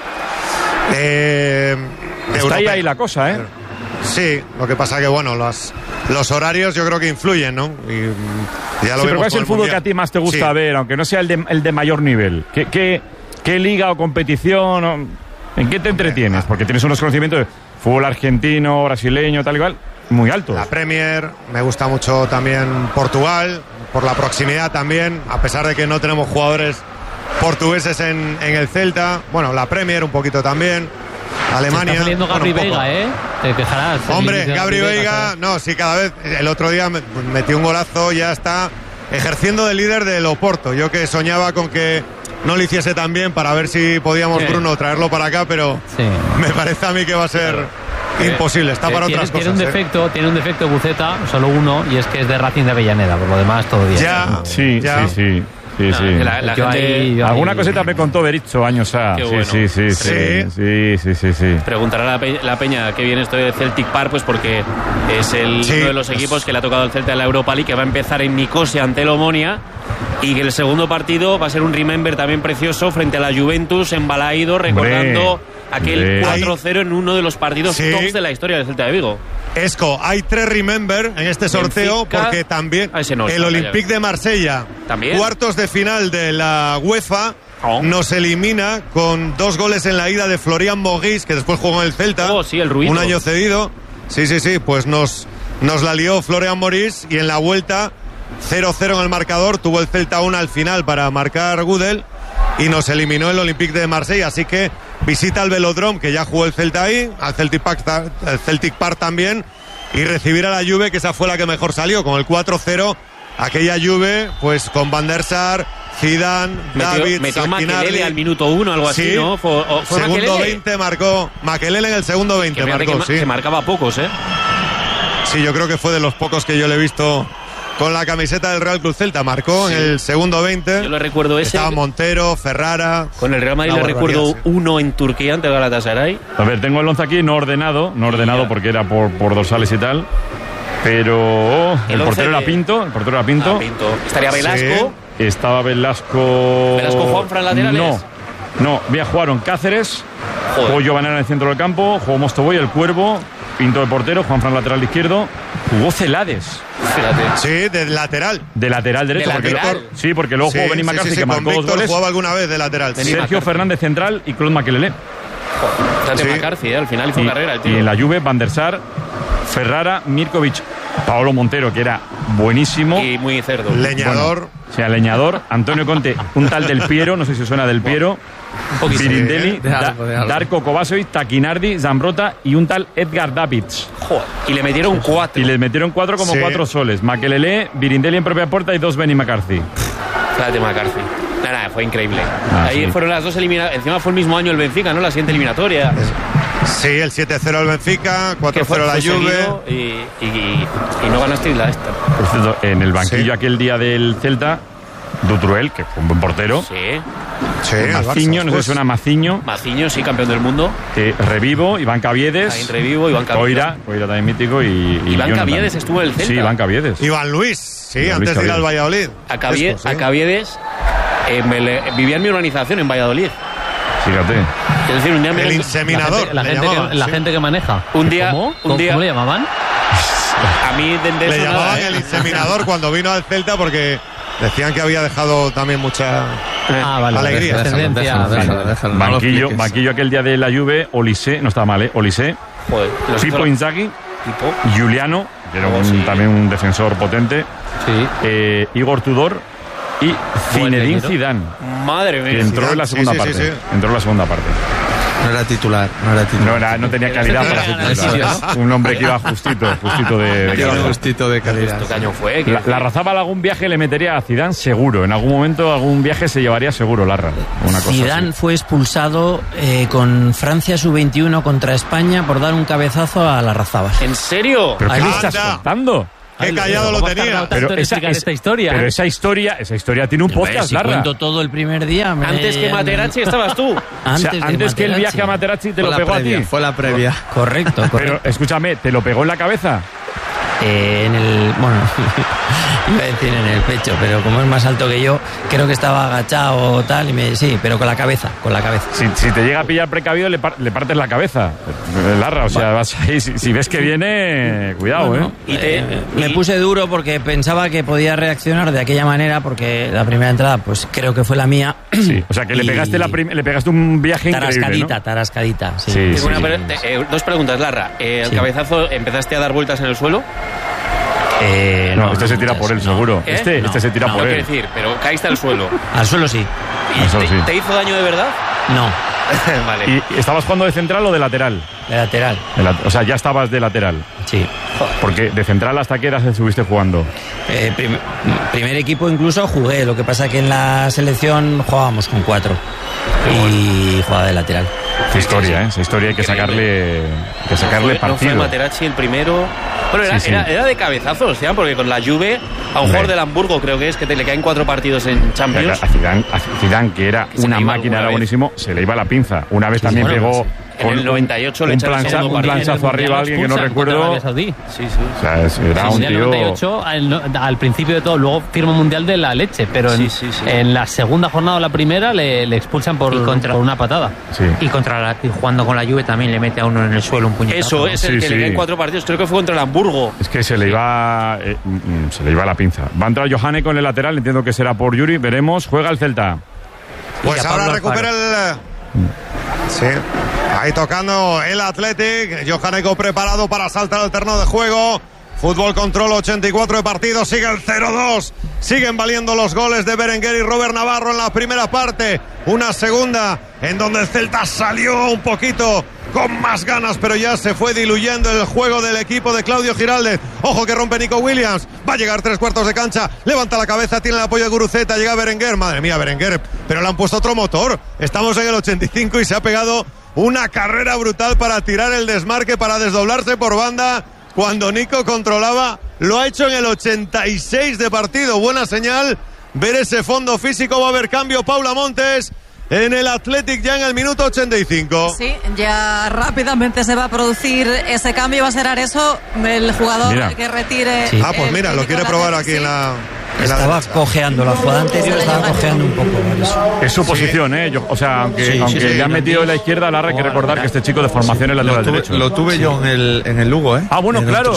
Está ahí la cosa, ¿eh? Sí, lo que pasa que, bueno, los horarios yo creo que influyen, ¿no? Y ya lo pero ¿cuál es el fútbol que a ti más te gusta ver, aunque no sea el de mayor nivel? ¿Qué liga o competición? ¿En qué te entretienes? Porque tienes unos conocimientos de fútbol argentino, brasileño, tal y cual, muy altos. La Premier, me gusta mucho también Portugal, por la proximidad también, a pesar de que no tenemos jugadores portugueses en el Celta. Bueno, la Premier un poquito también. Alemania. Está saliendo Gabri Veiga, te quejarás. Hombre, Gabri Veiga, no, sí, cada vez. El otro día metió un golazo, ya está ejerciendo de líder del Oporto. Yo que soñaba con que no lo hiciese tan bien para ver si podíamos, Bruno, traerlo para acá, pero me parece a mí que va a ser imposible. Está para otras cosas. Tiene un defecto Buceta, solo uno, y es que es de Racing de Avellaneda. Por lo demás, todo bien. Sí. La gente... Alguna cosita me contó Berizzo años a. Bueno. Sí. Preguntará la Peña qué viene esto de Celtic Park, pues porque es uno de los equipos que le ha tocado el Celta en la Europa League, que va a empezar en Nicosia ante el Omonia, y que el segundo partido va a ser un remember también precioso frente a la Juventus en Balaído, recordando aquel 4-0 en uno de los partidos tops de la historia del Celta de Vigo. Esco, hay 3 remember en este sorteo, Benfica, porque también el Olympique de Marsella, cuartos de final de la UEFA, nos elimina con 2 goles en la ida de Florian Maurice, que después jugó en el Celta, un año cedido. Sí, pues nos la lió Florian Maurice, y en la vuelta 0-0 en el marcador, tuvo el Celta 1 al final para marcar Gudel, y nos eliminó el Olympique de Marsella. Así que visita al Velodrome, que ya jugó el Celta ahí, al Celtic Park también, y recibir a la Juve, que esa fue la que mejor salió, con el 4-0, aquella Juve, pues con Van der Sar, Zidane, David, metió Makelele al minuto 1, algo así, ¿no? Fue segundo Makelele. 20 marcó Makelele en el segundo 20, que marcaba pocos, Sí, yo creo que fue de los pocos que yo le he visto con la camiseta del Real Club Celta. Marcó en el segundo 20. Yo le recuerdo ese. Estaba Montero, Ferrara. Con el Real Madrid le recuerdo uno en Turquía ante el Galatasaray. A ver, tengo el 11 aquí no ordenado porque era por dorsales y tal. Pero el portero era Pinto. Estaría Velasco. Estaba Velasco. Juanfran laterales. No, jugaron Cáceres. Jugó Giovanni en el centro del campo. Jugó Mostovoy, el Cuervo. Pinto de portero, Juanfran lateral izquierdo. Jugó Celades. Fíjate. Sí, de lateral. De lateral derecho. Porque luego jugó Benny McCarthy, que marcó 2 goles. Jugaba alguna vez de lateral. Sergio Fernández central y Claude Makelele. McCarthy, al final hizo carrera el tío. Y en la Juve, Van der Sar, Ferrara, Mirkovic, Paolo Montero, que era buenísimo. Y muy cerdo. Leñador. Leñador. Antonio Conte, un tal Del Piero, no sé si os suena Del Piero. Pirindelli, Darko Kovacevic, Taquinardi, Zambrota y un tal Edgar Davids. Y le metieron 4. Y le metieron 4 como 4 soles. Makelele, Birindelli en propia puerta y 2 Benny McCarthy. Fíjate, McCarthy. Nada, fue increíble. Ahí fueron las 2 eliminatorias. Encima fue el mismo año el Benfica, ¿no? La siguiente eliminatoria. Sí, el 7-0 al Benfica, 4-0 la Juve. Y no ganaste la esta. Por cierto, en el banquillo aquel día del Celta, Dutruel, que fue un buen portero. Maciño, no sé si suena Maciño. Maciño, sí, campeón del mundo. Revivo, Iván Caviedes. Coira también mítico. Iván Caviedes estuvo en el Celta. Sí, Iván Caviedes. Iván Luis, antes de ir al Valladolid. A Caviedes vivía en mi organización en Valladolid. Fíjate. Es decir, un día el inseminador. La gente que maneja. Un día. ¿Cómo le llamaban? A mí le llamaban el inseminador cuando vino al Celta, porque decían que había dejado también mucha alegría. Banquillo aquel día de la Juve, Olise, no estaba mal, Olise. Pipo Inzaghi, Giuliano, que era también un defensor potente. Sí. Igor Tudor y Zinedine Zidane. Madre mía. Que entró en la segunda parte. Sí. Entró en la segunda parte. No era titular. No tenía calidad para ser titular. Un hombre que iba justito de calidad. ¿Qué año fue? La Razábal algún viaje le metería a Zidane seguro. En algún momento algún viaje se llevaría seguro Larra. Zidane fue expulsado con Francia sub-21 contra España por dar un cabezazo a la Razábal. ¿En serio? ¿Pero qué me estás contando? Qué callado lo tenía. Pero esa historia tiene un podcast, Larra. Cuento todo el primer día. Antes que Materazzi estabas tú. Antes que el viaje a Materazzi te lo pegó a ti. Fue la previa. Correcto. Pero escúchame, ¿te lo pegó en la cabeza? Iba a decir en el pecho, pero como es más alto que yo, creo que estaba agachado o tal, sí, pero con la cabeza. Si te llega a pillar precavido, le partes la cabeza, Larra, o sea, vas ahí, si ves que viene, cuidado, Me puse duro porque pensaba que podía reaccionar de aquella manera, porque la primera entrada, pues creo que fue la mía. Sí, o sea, que le pegaste un viaje increíble, ¿no? Tarascadita, sí. Dos preguntas, Larra. ¿El cabezazo empezaste a dar vueltas en el suelo? No, este se tira por él, seguro. Este se tira por él. No quiero decir, pero caíste al suelo. Al suelo sí. ¿Te hizo daño de verdad? No. Vale. ¿Y estabas jugando de central o de lateral? De lateral. O sea, ya estabas de lateral. Sí. Porque de central, ¿hasta qué hora estuviste jugando? Primer equipo incluso jugué. Lo que pasa que en la selección jugábamos con 4. Y jugaba de lateral. Esa historia, esa historia hay que sacarle partido. ¿No fue Materazzi el primero? Bueno, era de cabezazos, ¿ya? Porque con la Juve, a un jugador del Hamburgo, creo que es, que le caen 4 partidos en Champions. A Zidane, que era una máquina, era buenísimo, se le iba la pinza. Una vez también pegó... En el 98 un planchazo arriba a alguien que no recuerdo. O sea, era un tío... 98 al principio de todo, luego firma un mundial de la leche, pero en la segunda jornada o la primera le expulsan por una patada. Sí. Y jugando con la Juve también le mete a uno en el suelo un puñetazo. Eso es el que le caen 4 partidos, creo que fue contra el Hamburgo. Es que se le iba la pinza. Va a entrar Johane con el lateral, entiendo que será por Yuri, veremos. Juega el Celta. Pues ahora recupera el... Sí. Ahí tocando el Athletic. Johaneko preparado para saltar al terreno de juego. Fútbol Control, 84 de partido. Sigue el 0-2. Siguen valiendo los goles de Berenguer y Robert Navarro en la primera parte. Una segunda en donde el Celta salió un poquito con más ganas, pero ya se fue diluyendo el juego del equipo de Claudio Giraldez. Ojo que rompe Nico Williams. Va a llegar 3/4 de cancha. Levanta la cabeza, tiene el apoyo de Guruceta. Llega Berenguer. Madre mía, Berenguer. Pero le han puesto otro motor. Estamos en el 85 y se ha pegado una carrera brutal para tirar el desmarque, para desdoblarse por banda. Cuando Nico controlaba, lo ha hecho en el 86 de partido. Buena señal. Ver ese fondo físico. Va a haber cambio. Paula Montes en el Athletic ya en el minuto 85. Sí, ya rápidamente se va a producir ese cambio. Va a ser Areso el jugador que retire. Sí. Pues mira, lo quiere probar aquí en la... Estaba cojeando, la jugada anterior estaba cojeando un poco. Es su posición, o sea, aunque le han metido en la izquierda, Lara, hay que recordar que este chico de formación es lateral derecho. Lo tuve yo en el Lugo, Ah, bueno, claro.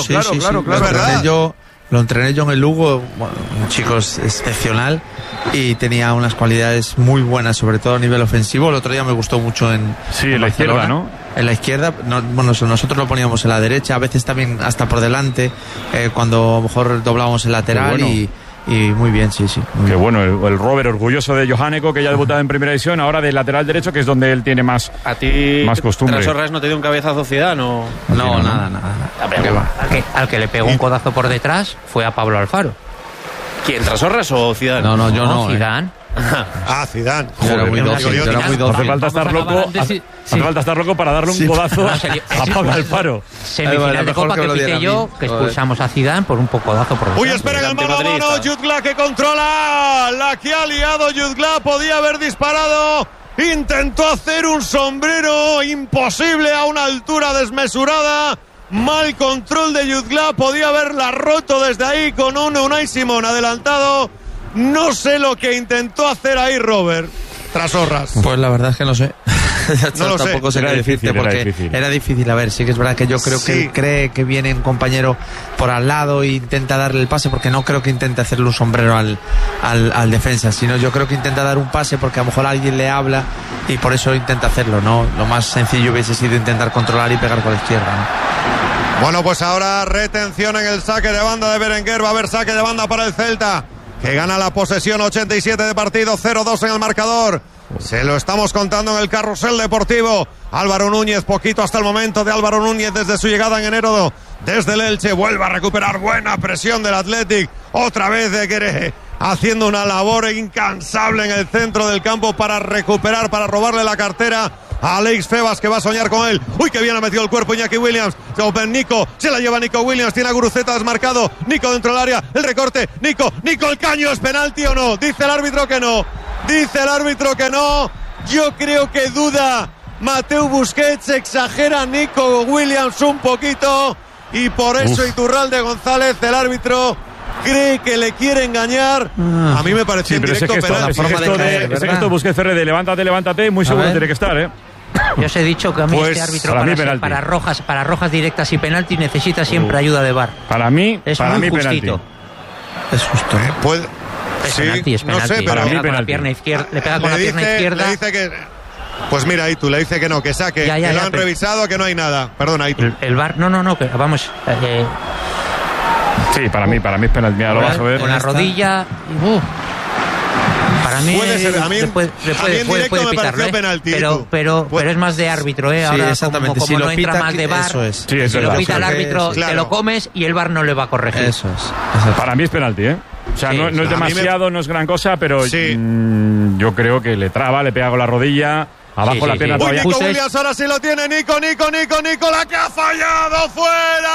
Lo entrené yo en el Lugo, un chico excepcional y tenía unas cualidades muy buenas, sobre todo a nivel ofensivo. El otro día me gustó mucho en la izquierda, ¿no? En la izquierda, nosotros lo poníamos en la derecha, a veces también hasta por delante, cuando a lo mejor doblábamos el lateral y muy bien, sí. Qué bueno, el Robert orgulloso de Johaneko, que ya ha debutado en primera división, ahora de lateral derecho, que es donde él tiene más costumbre. ¿Tras Horras no te dio un cabezazo Zidane o...? No, nada. Al que le pegó un codazo por detrás fue a Pablo Alfaro. ¿Quién, Tras Horras o Zidane? No, yo no. Zidane. Zidane. Yo era muy dócil. Hace falta estar loco para darle un codazo a Pablo Alfaro. Semifinal de Copa que pité yo, que expulsamos a Zidane por un codazo por detrás. Uy, espera el mano a mano. Jutgla que controla. La que ha liado Jutgla. Podía haber disparado. Intentó hacer un sombrero imposible a una altura desmesurada. Mal control de Jutgla. Podía haberla roto desde ahí con un Unai Simón adelantado. No sé lo que intentó hacer ahí Robert Tras Horras. Pues la verdad es que no sé. Tampoco sé qué decirte porque era difícil. A ver, sí que es verdad que yo creo que él cree que viene un compañero por al lado e intenta darle el pase, porque no creo que intente hacerle un sombrero al defensa, sino yo creo que intenta dar un pase porque a lo mejor alguien le habla y por eso intenta hacerlo, ¿no? Lo más sencillo hubiese sido intentar controlar y pegar con la izquierda, ¿no? Bueno, pues ahora retención en el saque de banda de Berenguer. Va a haber saque de banda para el Celta, que gana la posesión. 87 de partido, 0-2 en el marcador. Se lo estamos contando en el carrusel deportivo. Álvaro Núñez, poquito hasta el momento de Álvaro Núñez desde su llegada en enero desde el Elche. Vuelve a recuperar, buena presión del Athletic. Otra vez de Gueré haciendo una labor incansable en el centro del campo para recuperar, para robarle la cartera a Alex Febas, que va a soñar con él. Uy, que bien ha metido el cuerpo Iñaki Williams. Nico, se la lleva Nico Williams, tiene a Guruceta desmarcado. Nico dentro del área, el recorte. Nico, el caño, ¿es penalti o no? Dice el árbitro que no. Yo creo que duda Mateu Busquets, exagera Nico Williams un poquito, y por eso Iturralde González, el árbitro, cree que le quiere engañar. A mí me pareció en directo penal. Ese gesto Busquets Ferre de levántate, muy seguro tiene que estar, Yo os he dicho que a mí este árbitro para rojas directas y penalti necesita siempre ayuda de VAR. Para mí es para muy mí justito. Es justo. Es penalti. No sé, pero le pega con la pierna izquierda. Le pega con la pierna izquierda. Le dice que, pues mira, ahí tú le dice que no, que saque, que lo han revisado, que no hay nada. Perdona, ahí tú. El VAR, no, que vamos. Sí, para mí es penalti. Mira, lo vas a ver. Con la rodilla. Para mí puede ser, a mí puede pitarlo, penalti, pero es más de árbitro, Ahora, sí, exactamente. Como si no lo entra pita, más de VAR, eso es. Sí, si lo pita el árbitro, claro, te lo comes y el VAR no le va a corregir. Eso es. Para mí es penalti, O sea, no es demasiado, no es gran cosa, pero yo creo que le traba, le pega con la rodilla. Abajo la pierna todavía. Nico Williams ahora sí lo tiene. Nico, la que ha fallado, fuera.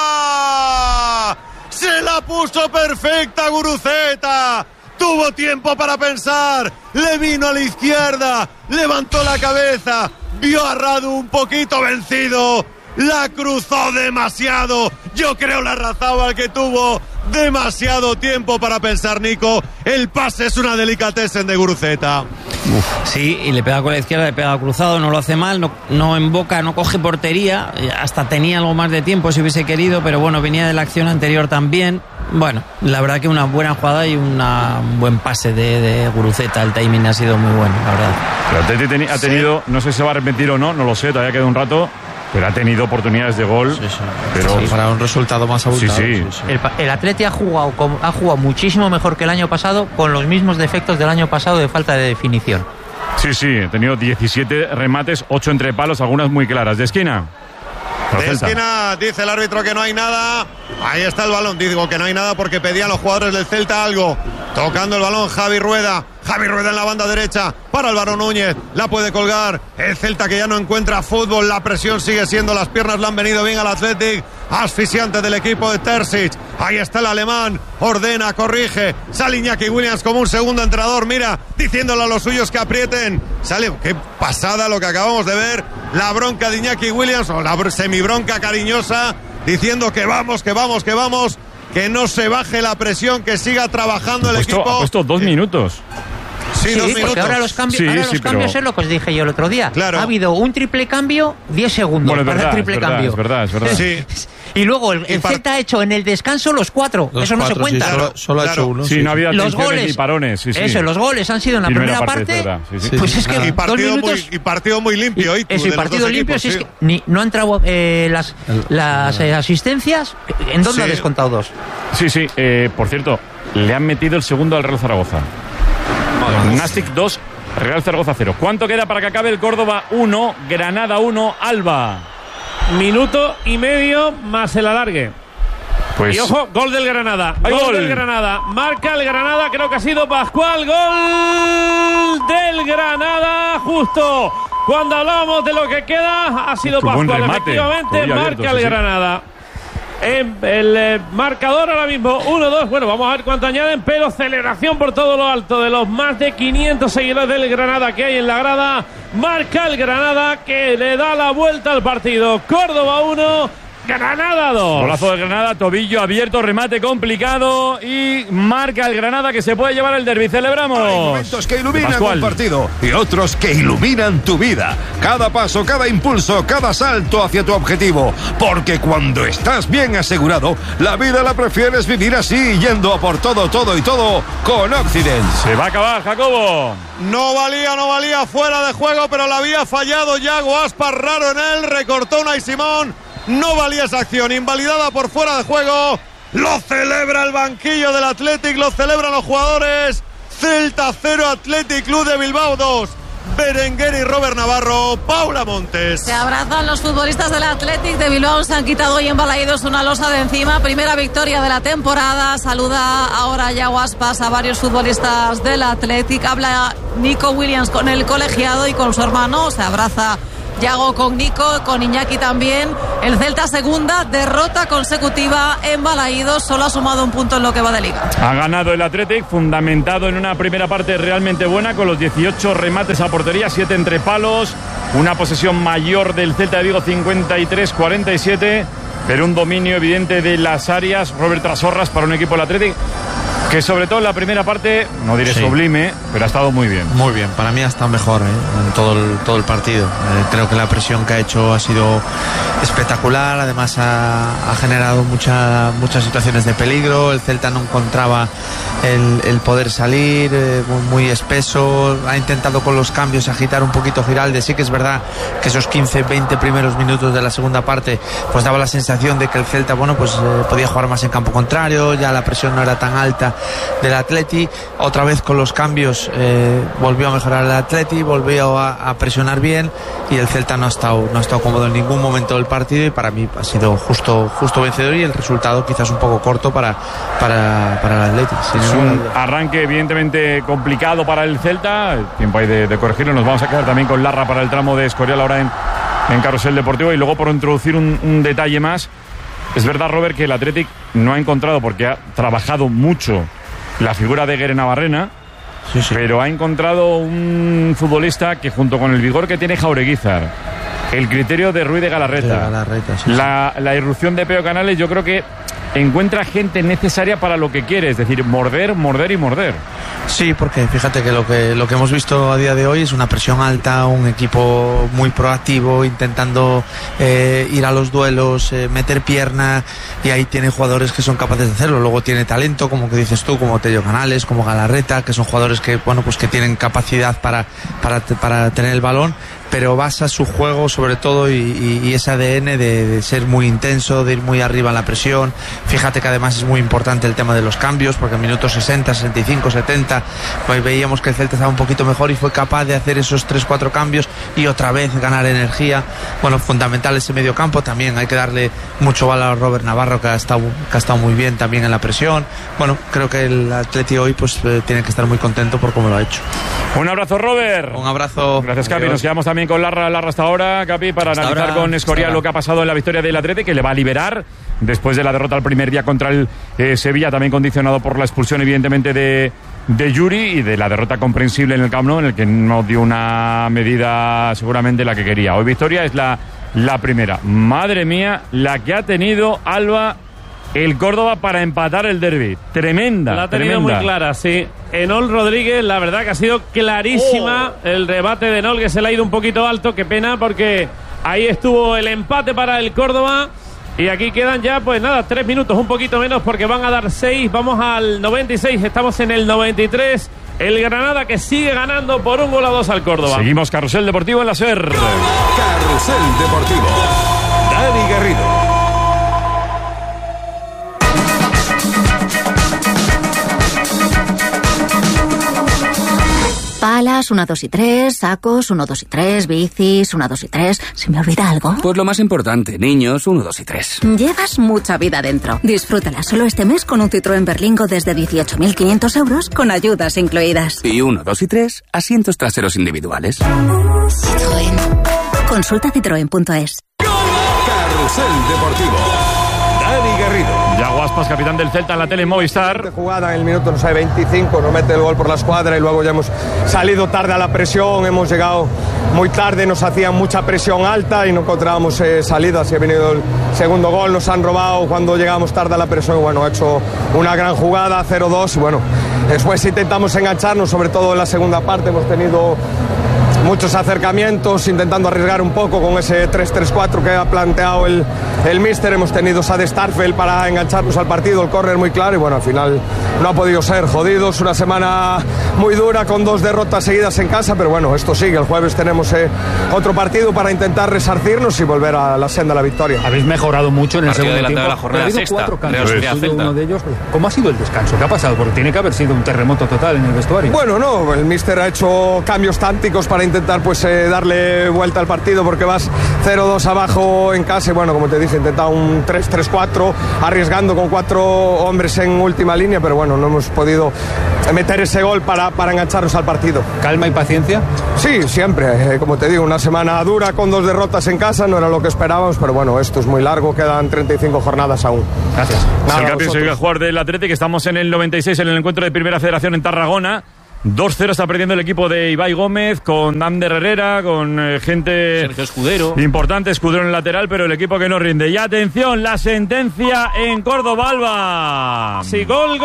Se la puso perfecta Guruceta. Tuvo tiempo para pensar. Le vino a la izquierda. Levantó la cabeza. Vio a Radu un poquito vencido. La cruzó demasiado. Yo creo la Larrazábal que tuvo demasiado tiempo para pensar Nico. El pase es una delicatessen de Guruceta. Sí, y le pega con la izquierda, le pega cruzado, no lo hace mal, no emboca, no coge portería, hasta tenía algo más de tiempo si hubiese querido, pero bueno, venía de la acción anterior también. Bueno, la verdad que una buena jugada y un buen pase de Guruceta, el timing ha sido muy bueno, la verdad. Pero Atleti ha tenido, no sé si se va a arrepentir o no lo sé, todavía queda un rato, pero ha tenido oportunidades de gol. Pero para un resultado más abultado. Sí. El Atleti ha jugado muchísimo mejor que el año pasado, con los mismos defectos del año pasado de falta de definición. Sí, ha tenido 17 remates, 8 entre palos, algunas muy claras. ¿De esquina? De esquina, dice el árbitro que no hay nada. Ahí está el balón. Digo que no hay nada porque pedían los jugadores del Celta algo. Tocando el balón Javi Rueda en la banda derecha para Álvaro Núñez. La puede colgar el Celta, que ya no encuentra fútbol. La presión sigue siendo, las piernas le han venido bien al Athletic. Asfixiante del equipo de Terzic. Ahí está el alemán. Ordena, corrige. Sale Iñaki Williams como un segundo entrenador. Mira, diciéndole a los suyos que aprieten. Sale, qué pasada lo que acabamos de ver. La bronca de Iñaki Williams, o la semibronca cariñosa, diciendo que vamos. Que no se baje la presión, que siga trabajando el equipo. Ha puesto 2 minutos. Sí, 2 minutos. Porque ahora los cambios es lo que os dije yo el otro día. Claro. Ha habido un triple cambio, 10 segundos para el triple cambio. Es verdad. Sí. Y luego el Celta ha hecho en el descanso los 4. Eso no se cuenta. Sí, solo ha hecho uno. Sí, no había los goles, ni parones. Sí. Eso, los goles han sido en la primera parte. Pues es que y partido muy limpio. Y partido limpio, si es que no han entrado las asistencias. ¿En dónde ha descontado 2? Sí. Por cierto, le han metido el segundo al Real Zaragoza. Nastic 2, Real Zaragoza 0. ¿Cuánto queda para que acabe el Córdoba 1, Granada 1, Alba? Minuto y medio más el alargue. Pues... Y ojo, gol del Granada. Gol del Granada. Marca el Granada, creo que ha sido Pascual. Gol del Granada, justo cuando hablábamos de lo que queda, ha sido Pascual. Efectivamente, marca el Granada. El marcador ahora mismo 1-2. Bueno, vamos a ver cuánto añaden, pero celebración por todo lo alto de los más de 500 seguidores del Granada que hay en la grada. Marca el Granada, que le da la vuelta al partido. Córdoba 1, Granada 2. Golazo de Granada, tobillo abierto, remate complicado y marca el Granada, que se puede llevar el derbi. Celebramos. Hay momentos que iluminan un partido y otros que iluminan tu vida. Cada paso, cada impulso, cada salto hacia tu objetivo. Porque cuando estás bien asegurado, la vida la prefieres vivir así, yendo a por todo con Occident. Se va a acabar, Jacobo. No valía, fuera de juego, pero la había fallado Yago Aspas, raro en él, recortó Unai Simón. No valía esa acción, invalidada por fuera de juego. Lo celebra el banquillo del Athletic, lo celebran los jugadores. Celta 0, Athletic Club de Bilbao 2. Berenguer y Robert Navarro. Paula Montes. Se abrazan los futbolistas del Athletic de Bilbao. Se han quitado hoy en Balaídos una losa de encima. Primera victoria de la temporada. Saluda ahora Yago Aspas a varios futbolistas del Athletic. Habla Nico Williams con el colegiado y con su hermano. Se abraza Yago con Nico, con Iñaki también. El Celta, segunda derrota consecutiva en Balaídos. Solo ha sumado un punto en lo que va de liga. Ha ganado el Athletic, fundamentado en una primera parte realmente buena, con los 18 remates a portería, 7 entre palos, una posesión mayor del Celta de Vigo, 53-47, pero un dominio evidente de las áreas, Robert Trasorras, para un equipo del Athletic que sobre todo en la primera parte, no diré sublime, pero ha estado muy bien. Muy bien, para mí ha estado mejor en todo el partido. Creo que la presión que ha hecho ha sido espectacular, además ha generado muchas situaciones de peligro. El Celta no encontraba el poder salir, muy espeso. Ha intentado con los cambios agitar un poquito Giralde. Sí que es verdad que esos 15-20 primeros minutos de la segunda parte pues daba la sensación de que el Celta podía jugar más en campo contrario, ya la presión no era tan alta del Atleti. Otra vez con los cambios volvió a mejorar el Atleti, volvió a presionar bien, y el Celta no ha estado cómodo en ningún momento del partido, y para mí ha sido justo vencedor, y el resultado quizás un poco corto para el Atleti. Es un arranque evidentemente complicado para el Celta. Tiempo hay de corregirlo. Nos vamos a quedar también con Larra para el tramo de Escorial ahora en Carrusel Deportivo. Y luego, por introducir un detalle más, es verdad, Robert, que el Athletic no ha encontrado, porque ha trabajado mucho la figura de Guere Navarrena, pero ha encontrado un futbolista que, junto con el vigor que tiene Jaureguizar, el criterio de Ruiz de Galarreta, la irrupción de Peo Canales, yo creo que encuentra gente necesaria para lo que quiere, es decir, morder y morder. Sí, porque fíjate que lo que hemos visto a día de hoy es una presión alta, un equipo muy proactivo, intentando ir a los duelos, meter pierna, y ahí tiene jugadores que son capaces de hacerlo. Luego tiene talento, como que dices tú, como Tello Canales, como Galarreta, que son jugadores que que tienen capacidad para tener el balón, pero basa su juego sobre todo y ese ADN de ser muy intenso, de ir muy arriba en la presión. Fíjate que además es muy importante el tema de los cambios, porque en minutos 60, 65, 70 pues veíamos que el Celta estaba un poquito mejor y fue capaz de hacer esos 3-4 cambios y otra vez ganar energía. Bueno, fundamental ese medio campo. También hay que darle mucho valor a Robert Navarro, que ha estado muy bien también en la presión. Bueno, creo que el Atleti hoy tiene que estar muy contento por cómo lo ha hecho. Un abrazo, Robert. Un abrazo. Gracias, Capi. Nos quedamos también con Larra hasta ahora, Capi, para analizar con Escorial lo que ha pasado en la victoria del Atleti, que le va a liberar después de la derrota el primer día contra el Sevilla, también condicionado por la expulsión evidentemente de Yuri, y de la derrota comprensible en el Camp Nou, en el que no dio una medida seguramente la que quería. Hoy victoria es la primera. Madre mía, la que ha tenido Alba el Córdoba para empatar el derbi. Tremenda. La ha tenido muy clara, sí. Enol Rodríguez, la verdad que ha sido clarísima el rebate de Enol, que se le ha ido un poquito alto. Qué pena, porque ahí estuvo el empate para el Córdoba. Y aquí quedan ya, 3 minutos, un poquito menos, porque van a dar 6. Vamos al 96, estamos en el 93. El Granada, que sigue ganando por 1-2 al Córdoba. Seguimos Carrusel Deportivo en la SER. Carrusel Deportivo. Dani Garrido. Palas, 1, 2 y 3, sacos, 1, 2 y 3, bicis, 1, 2 y 3. ¿Se me olvida algo? Pues lo más importante, niños, 1, 2 y 3. Llevas mucha vida dentro. Disfrútala solo este mes con un Citroën Berlingo desde 18.500 euros, con ayudas incluidas. Y 1, 2 y 3, asientos traseros individuales. Citroën. Consulta citroen.es. Carrusel Deportivo. Dani Garrido. Yago Aspas, capitán del Celta en la tele Movistar. Jugada en el minuto 25, nos mete el gol por la escuadra, y luego ya hemos salido tarde a la presión, hemos llegado muy tarde, nos hacían mucha presión alta y no encontrábamos salidas, y ha venido el segundo gol, nos han robado cuando llegamos tarde a la presión. Bueno, ha hecho una gran jugada, 0-2, y bueno, después intentamos engancharnos, sobre todo en la segunda parte hemos tenido muchos acercamientos, intentando arriesgar un poco con ese 3-3-4 que ha planteado el míster. Hemos tenido Sade Starfelt para engancharnos al partido, el córner muy claro, y bueno, al final no ha podido ser. Jodidos, una semana muy dura con 2 derrotas seguidas en casa, pero bueno, esto sigue. El jueves tenemos otro partido para intentar resarcirnos y volver a la senda de la victoria. Habéis mejorado mucho en el segundo tiempo. De la jornada sexta, 4 cambios, uno de ellos. ¿Cómo ha sido el descanso? ¿Qué ha pasado? Porque tiene que haber sido un terremoto total en el vestuario. Bueno, no, el míster ha hecho cambios tácticos para intentar darle vuelta al partido, porque vas 0-2 abajo en casa, y bueno, como te dije, intentado un 3-3-4, arriesgando con 4 hombres en última línea, pero bueno, no hemos podido meter ese gol para engancharnos al partido. ¿Calma y paciencia? Sí, siempre. Como te digo, una semana dura con 2 derrotas en casa, no era lo que esperábamos, pero bueno, esto es muy largo, quedan 35 jornadas aún. Gracias. El campeón se a jugar del Atlético, estamos en el 96 en el encuentro de Primera Federación en Tarragona. 2-0 está perdiendo el equipo de Ibai Gómez, con Ander Herrera, con gente Sergio Escudero. Importante, Escudero en el lateral, pero el equipo que no rinde. Y atención, la sentencia en Córdoba, Alba. Sí, gol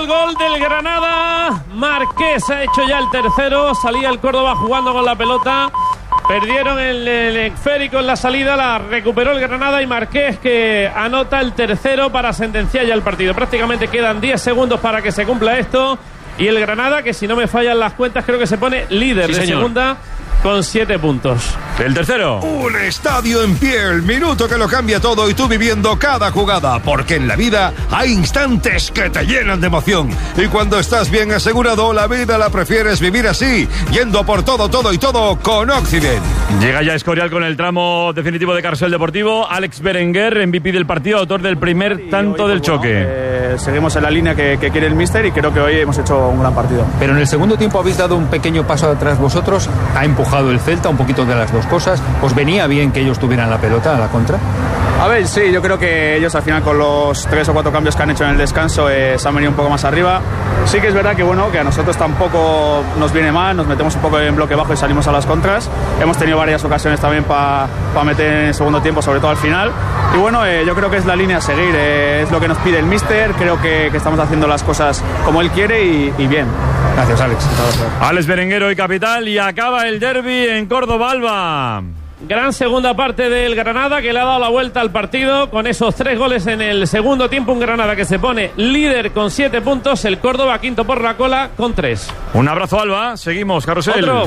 del Granada. Marqués ha hecho ya el tercero. Salía el Córdoba jugando con la pelota. Perdieron el esférico en la salida, la recuperó el Granada, y Marqués, que anota el tercero para sentenciar ya el partido. Prácticamente quedan 10 segundos para que se cumpla esto. Y el Granada, que si no me fallan las cuentas, creo que se pone líder de segunda con 7 puntos. El tercero. Un estadio en pie, el minuto que lo cambia todo, y tú viviendo cada jugada, porque en la vida hay instantes que te llenan de emoción. Y cuando estás bien asegurado, la vida la prefieres vivir así, yendo por todo y todo con Occident. Llega ya Escorial con el tramo definitivo de Carrusel Deportivo. Alex Berenguer, MVP del partido, autor del primer tanto del choque. Seguimos en la línea que quiere el míster, y creo que hoy hemos hecho un gran partido. Pero en el segundo tiempo habéis dado un pequeño paso atrás vosotros. Ha empujado el Celta, un poquito de las dos cosas. ¿Os venía bien que ellos tuvieran la pelota a la contra? A ver, sí, yo creo que ellos al final, con los 3 o 4 cambios que han hecho en el descanso, se han venido un poco más arriba. Sí que es verdad que a nosotros tampoco nos viene mal, nos metemos un poco en bloque bajo y salimos a las contras. Hemos tenido varias ocasiones también para meter en el segundo tiempo, sobre todo al final. Y bueno, yo creo que es la línea a seguir, es lo que nos pide el míster. Creo que estamos haciendo las cosas como él quiere y bien. Gracias, Alex. Alex Berenguer hoy capital, y acaba el derbi en Córdoba, Alba. Gran segunda parte del Granada, que le ha dado la vuelta al partido con esos 3 goles en el segundo tiempo. Un Granada que se pone líder con 7 puntos, el Córdoba quinto por la cola con 3. Un abrazo, Alba. Seguimos, Carrusel. Carrusel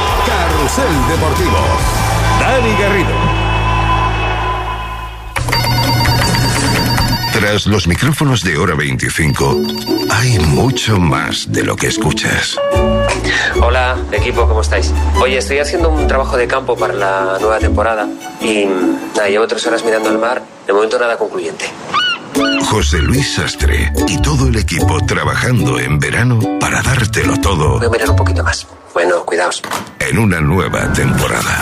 Deportivo. Dani Garrido. Tras los micrófonos de Hora 25, hay mucho más de lo que escuchas. Hola, equipo, ¿cómo estáis? Oye, estoy haciendo un trabajo de campo para la nueva temporada y llevo 3 horas mirando al mar, de momento nada concluyente. José Luis Sastre y todo el equipo trabajando en verano para dártelo todo. Voy a mirar un poquito más. Bueno, cuidaos. En una nueva temporada.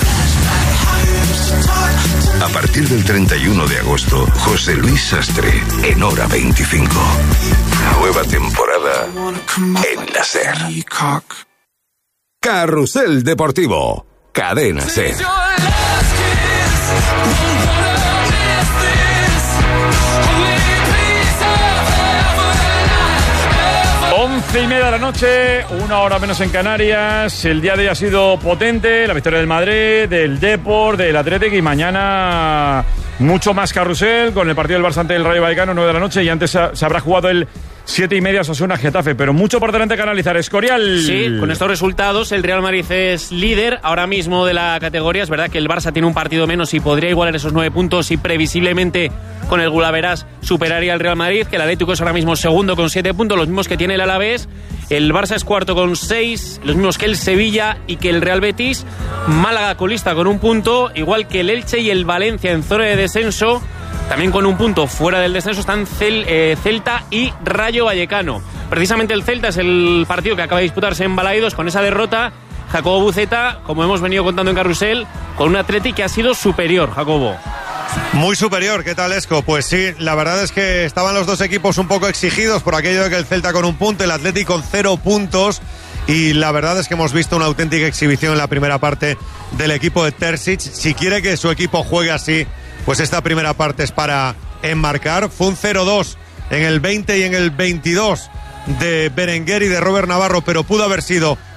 A partir del 31 de agosto, José Luis Sastre en Hora 25. Nueva temporada en la SER. Carrusel Deportivo. Cadena SER. 11:30 de la noche, 1 hora menos en Canarias. El día de hoy ha sido potente, la victoria del Madrid, del Depor, del Atlético, y mañana mucho más carrusel con el partido del Barça ante el Rayo Vallecano, 9 de la noche, y antes se habrá jugado el 7:30 Osasuna Getafe, pero mucho por delante que analizar. Escorial. Sí, con estos resultados el Real Madrid es líder ahora mismo de la categoría. Es verdad que el Barça tiene un partido menos y podría igualar esos 9 puntos, y previsiblemente con el Gulaveras superaría al Real Madrid, que el Atlético es ahora mismo segundo con 7 puntos, los mismos que tiene el Alavés. El Barça es cuarto con 6, los mismos que el Sevilla y que el Real Betis. Málaga colista con 1 punto, igual que el Elche y el Valencia en zona de descenso. También con 1 punto fuera del descenso están Celta y Rayo Vallecano. Precisamente el Celta es el partido que acaba de disputarse en Balaidos. Con esa derrota, Jacobo Buceta, como hemos venido contando en Carrusel, con un Atleti que ha sido superior, Jacobo. Muy superior, ¿qué tal, Esco? Pues sí, la verdad es que estaban los dos equipos un poco exigidos por aquello de que el Celta con 1 punto, el Atlético con 0 puntos. Y la verdad es que hemos visto una auténtica exhibición en la primera parte del equipo de Terzic. Si quiere que su equipo juegue así, pues esta primera parte es para enmarcar. Fue un 0-2 en el 20 y en el 22 de Berenguer y de Robert Navarro, pero pudo haber sido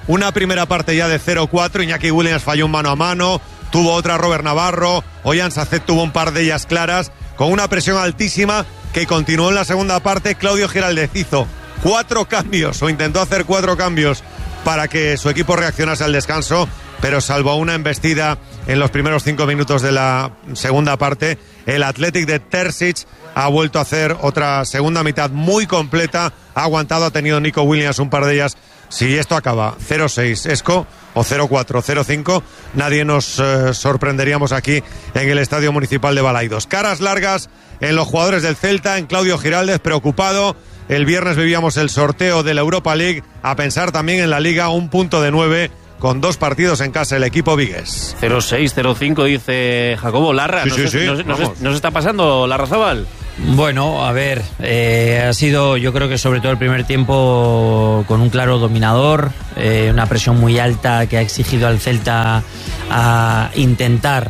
una primera parte ya de 0-4. Iñaki Williams falló un mano a mano, tuvo otra Robert Navarro, Ollán Sacet tuvo un par de ellas claras, con una presión altísima que continuó en la segunda parte. Claudio Giraldez hizo 4 cambios, o intentó hacer 4 cambios para que su equipo reaccionase al descanso, pero salvo una embestida en los primeros 5 minutos de la segunda parte, el Athletic de Terzic ha vuelto a hacer otra segunda mitad muy completa, ha aguantado, ha tenido Nico Williams un par de ellas. Si esto acaba 0-6 Esco o 0-4, 0-5, nadie nos sorprenderíamos aquí en el Estadio Municipal de Balaidos. Caras largas en los jugadores del Celta, en Claudio Giraldez preocupado. El viernes vivíamos el sorteo de la Europa League, a pensar también en la Liga, un punto de 9 con 2 partidos en casa el equipo vigués. 0-6, 0-5 dice Jacobo. Larra, ¿nos está pasando Larrazábal? Bueno, a ver, ha sido, yo creo que sobre todo el primer tiempo con un claro dominador, una presión muy alta que ha exigido al Celta a intentar,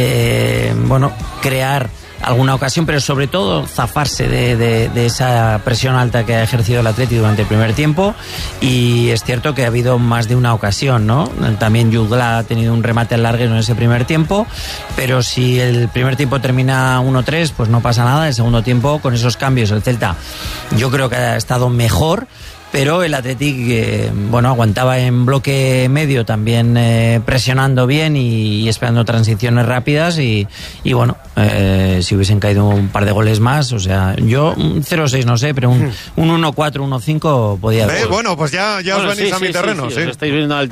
crear alguna ocasión, pero sobre todo zafarse de esa presión alta que ha ejercido el Atleti durante el primer tiempo. Y es cierto que ha habido más de una ocasión, ¿no? También Jutgla ha tenido un remate al larguero en ese primer tiempo, pero si el primer tiempo termina 1-3, pues no pasa nada. El segundo tiempo, con esos cambios, el Celta yo creo que ha estado mejor, pero el Athletic, aguantaba en bloque medio también, presionando bien y esperando transiciones rápidas y si hubiesen caído un par de goles más, o sea, yo 0-6 no sé, pero un 1-4, 1-5 podía haber. Bueno, pues ya os venís a mi terreno. Sí. Os estáis viendo al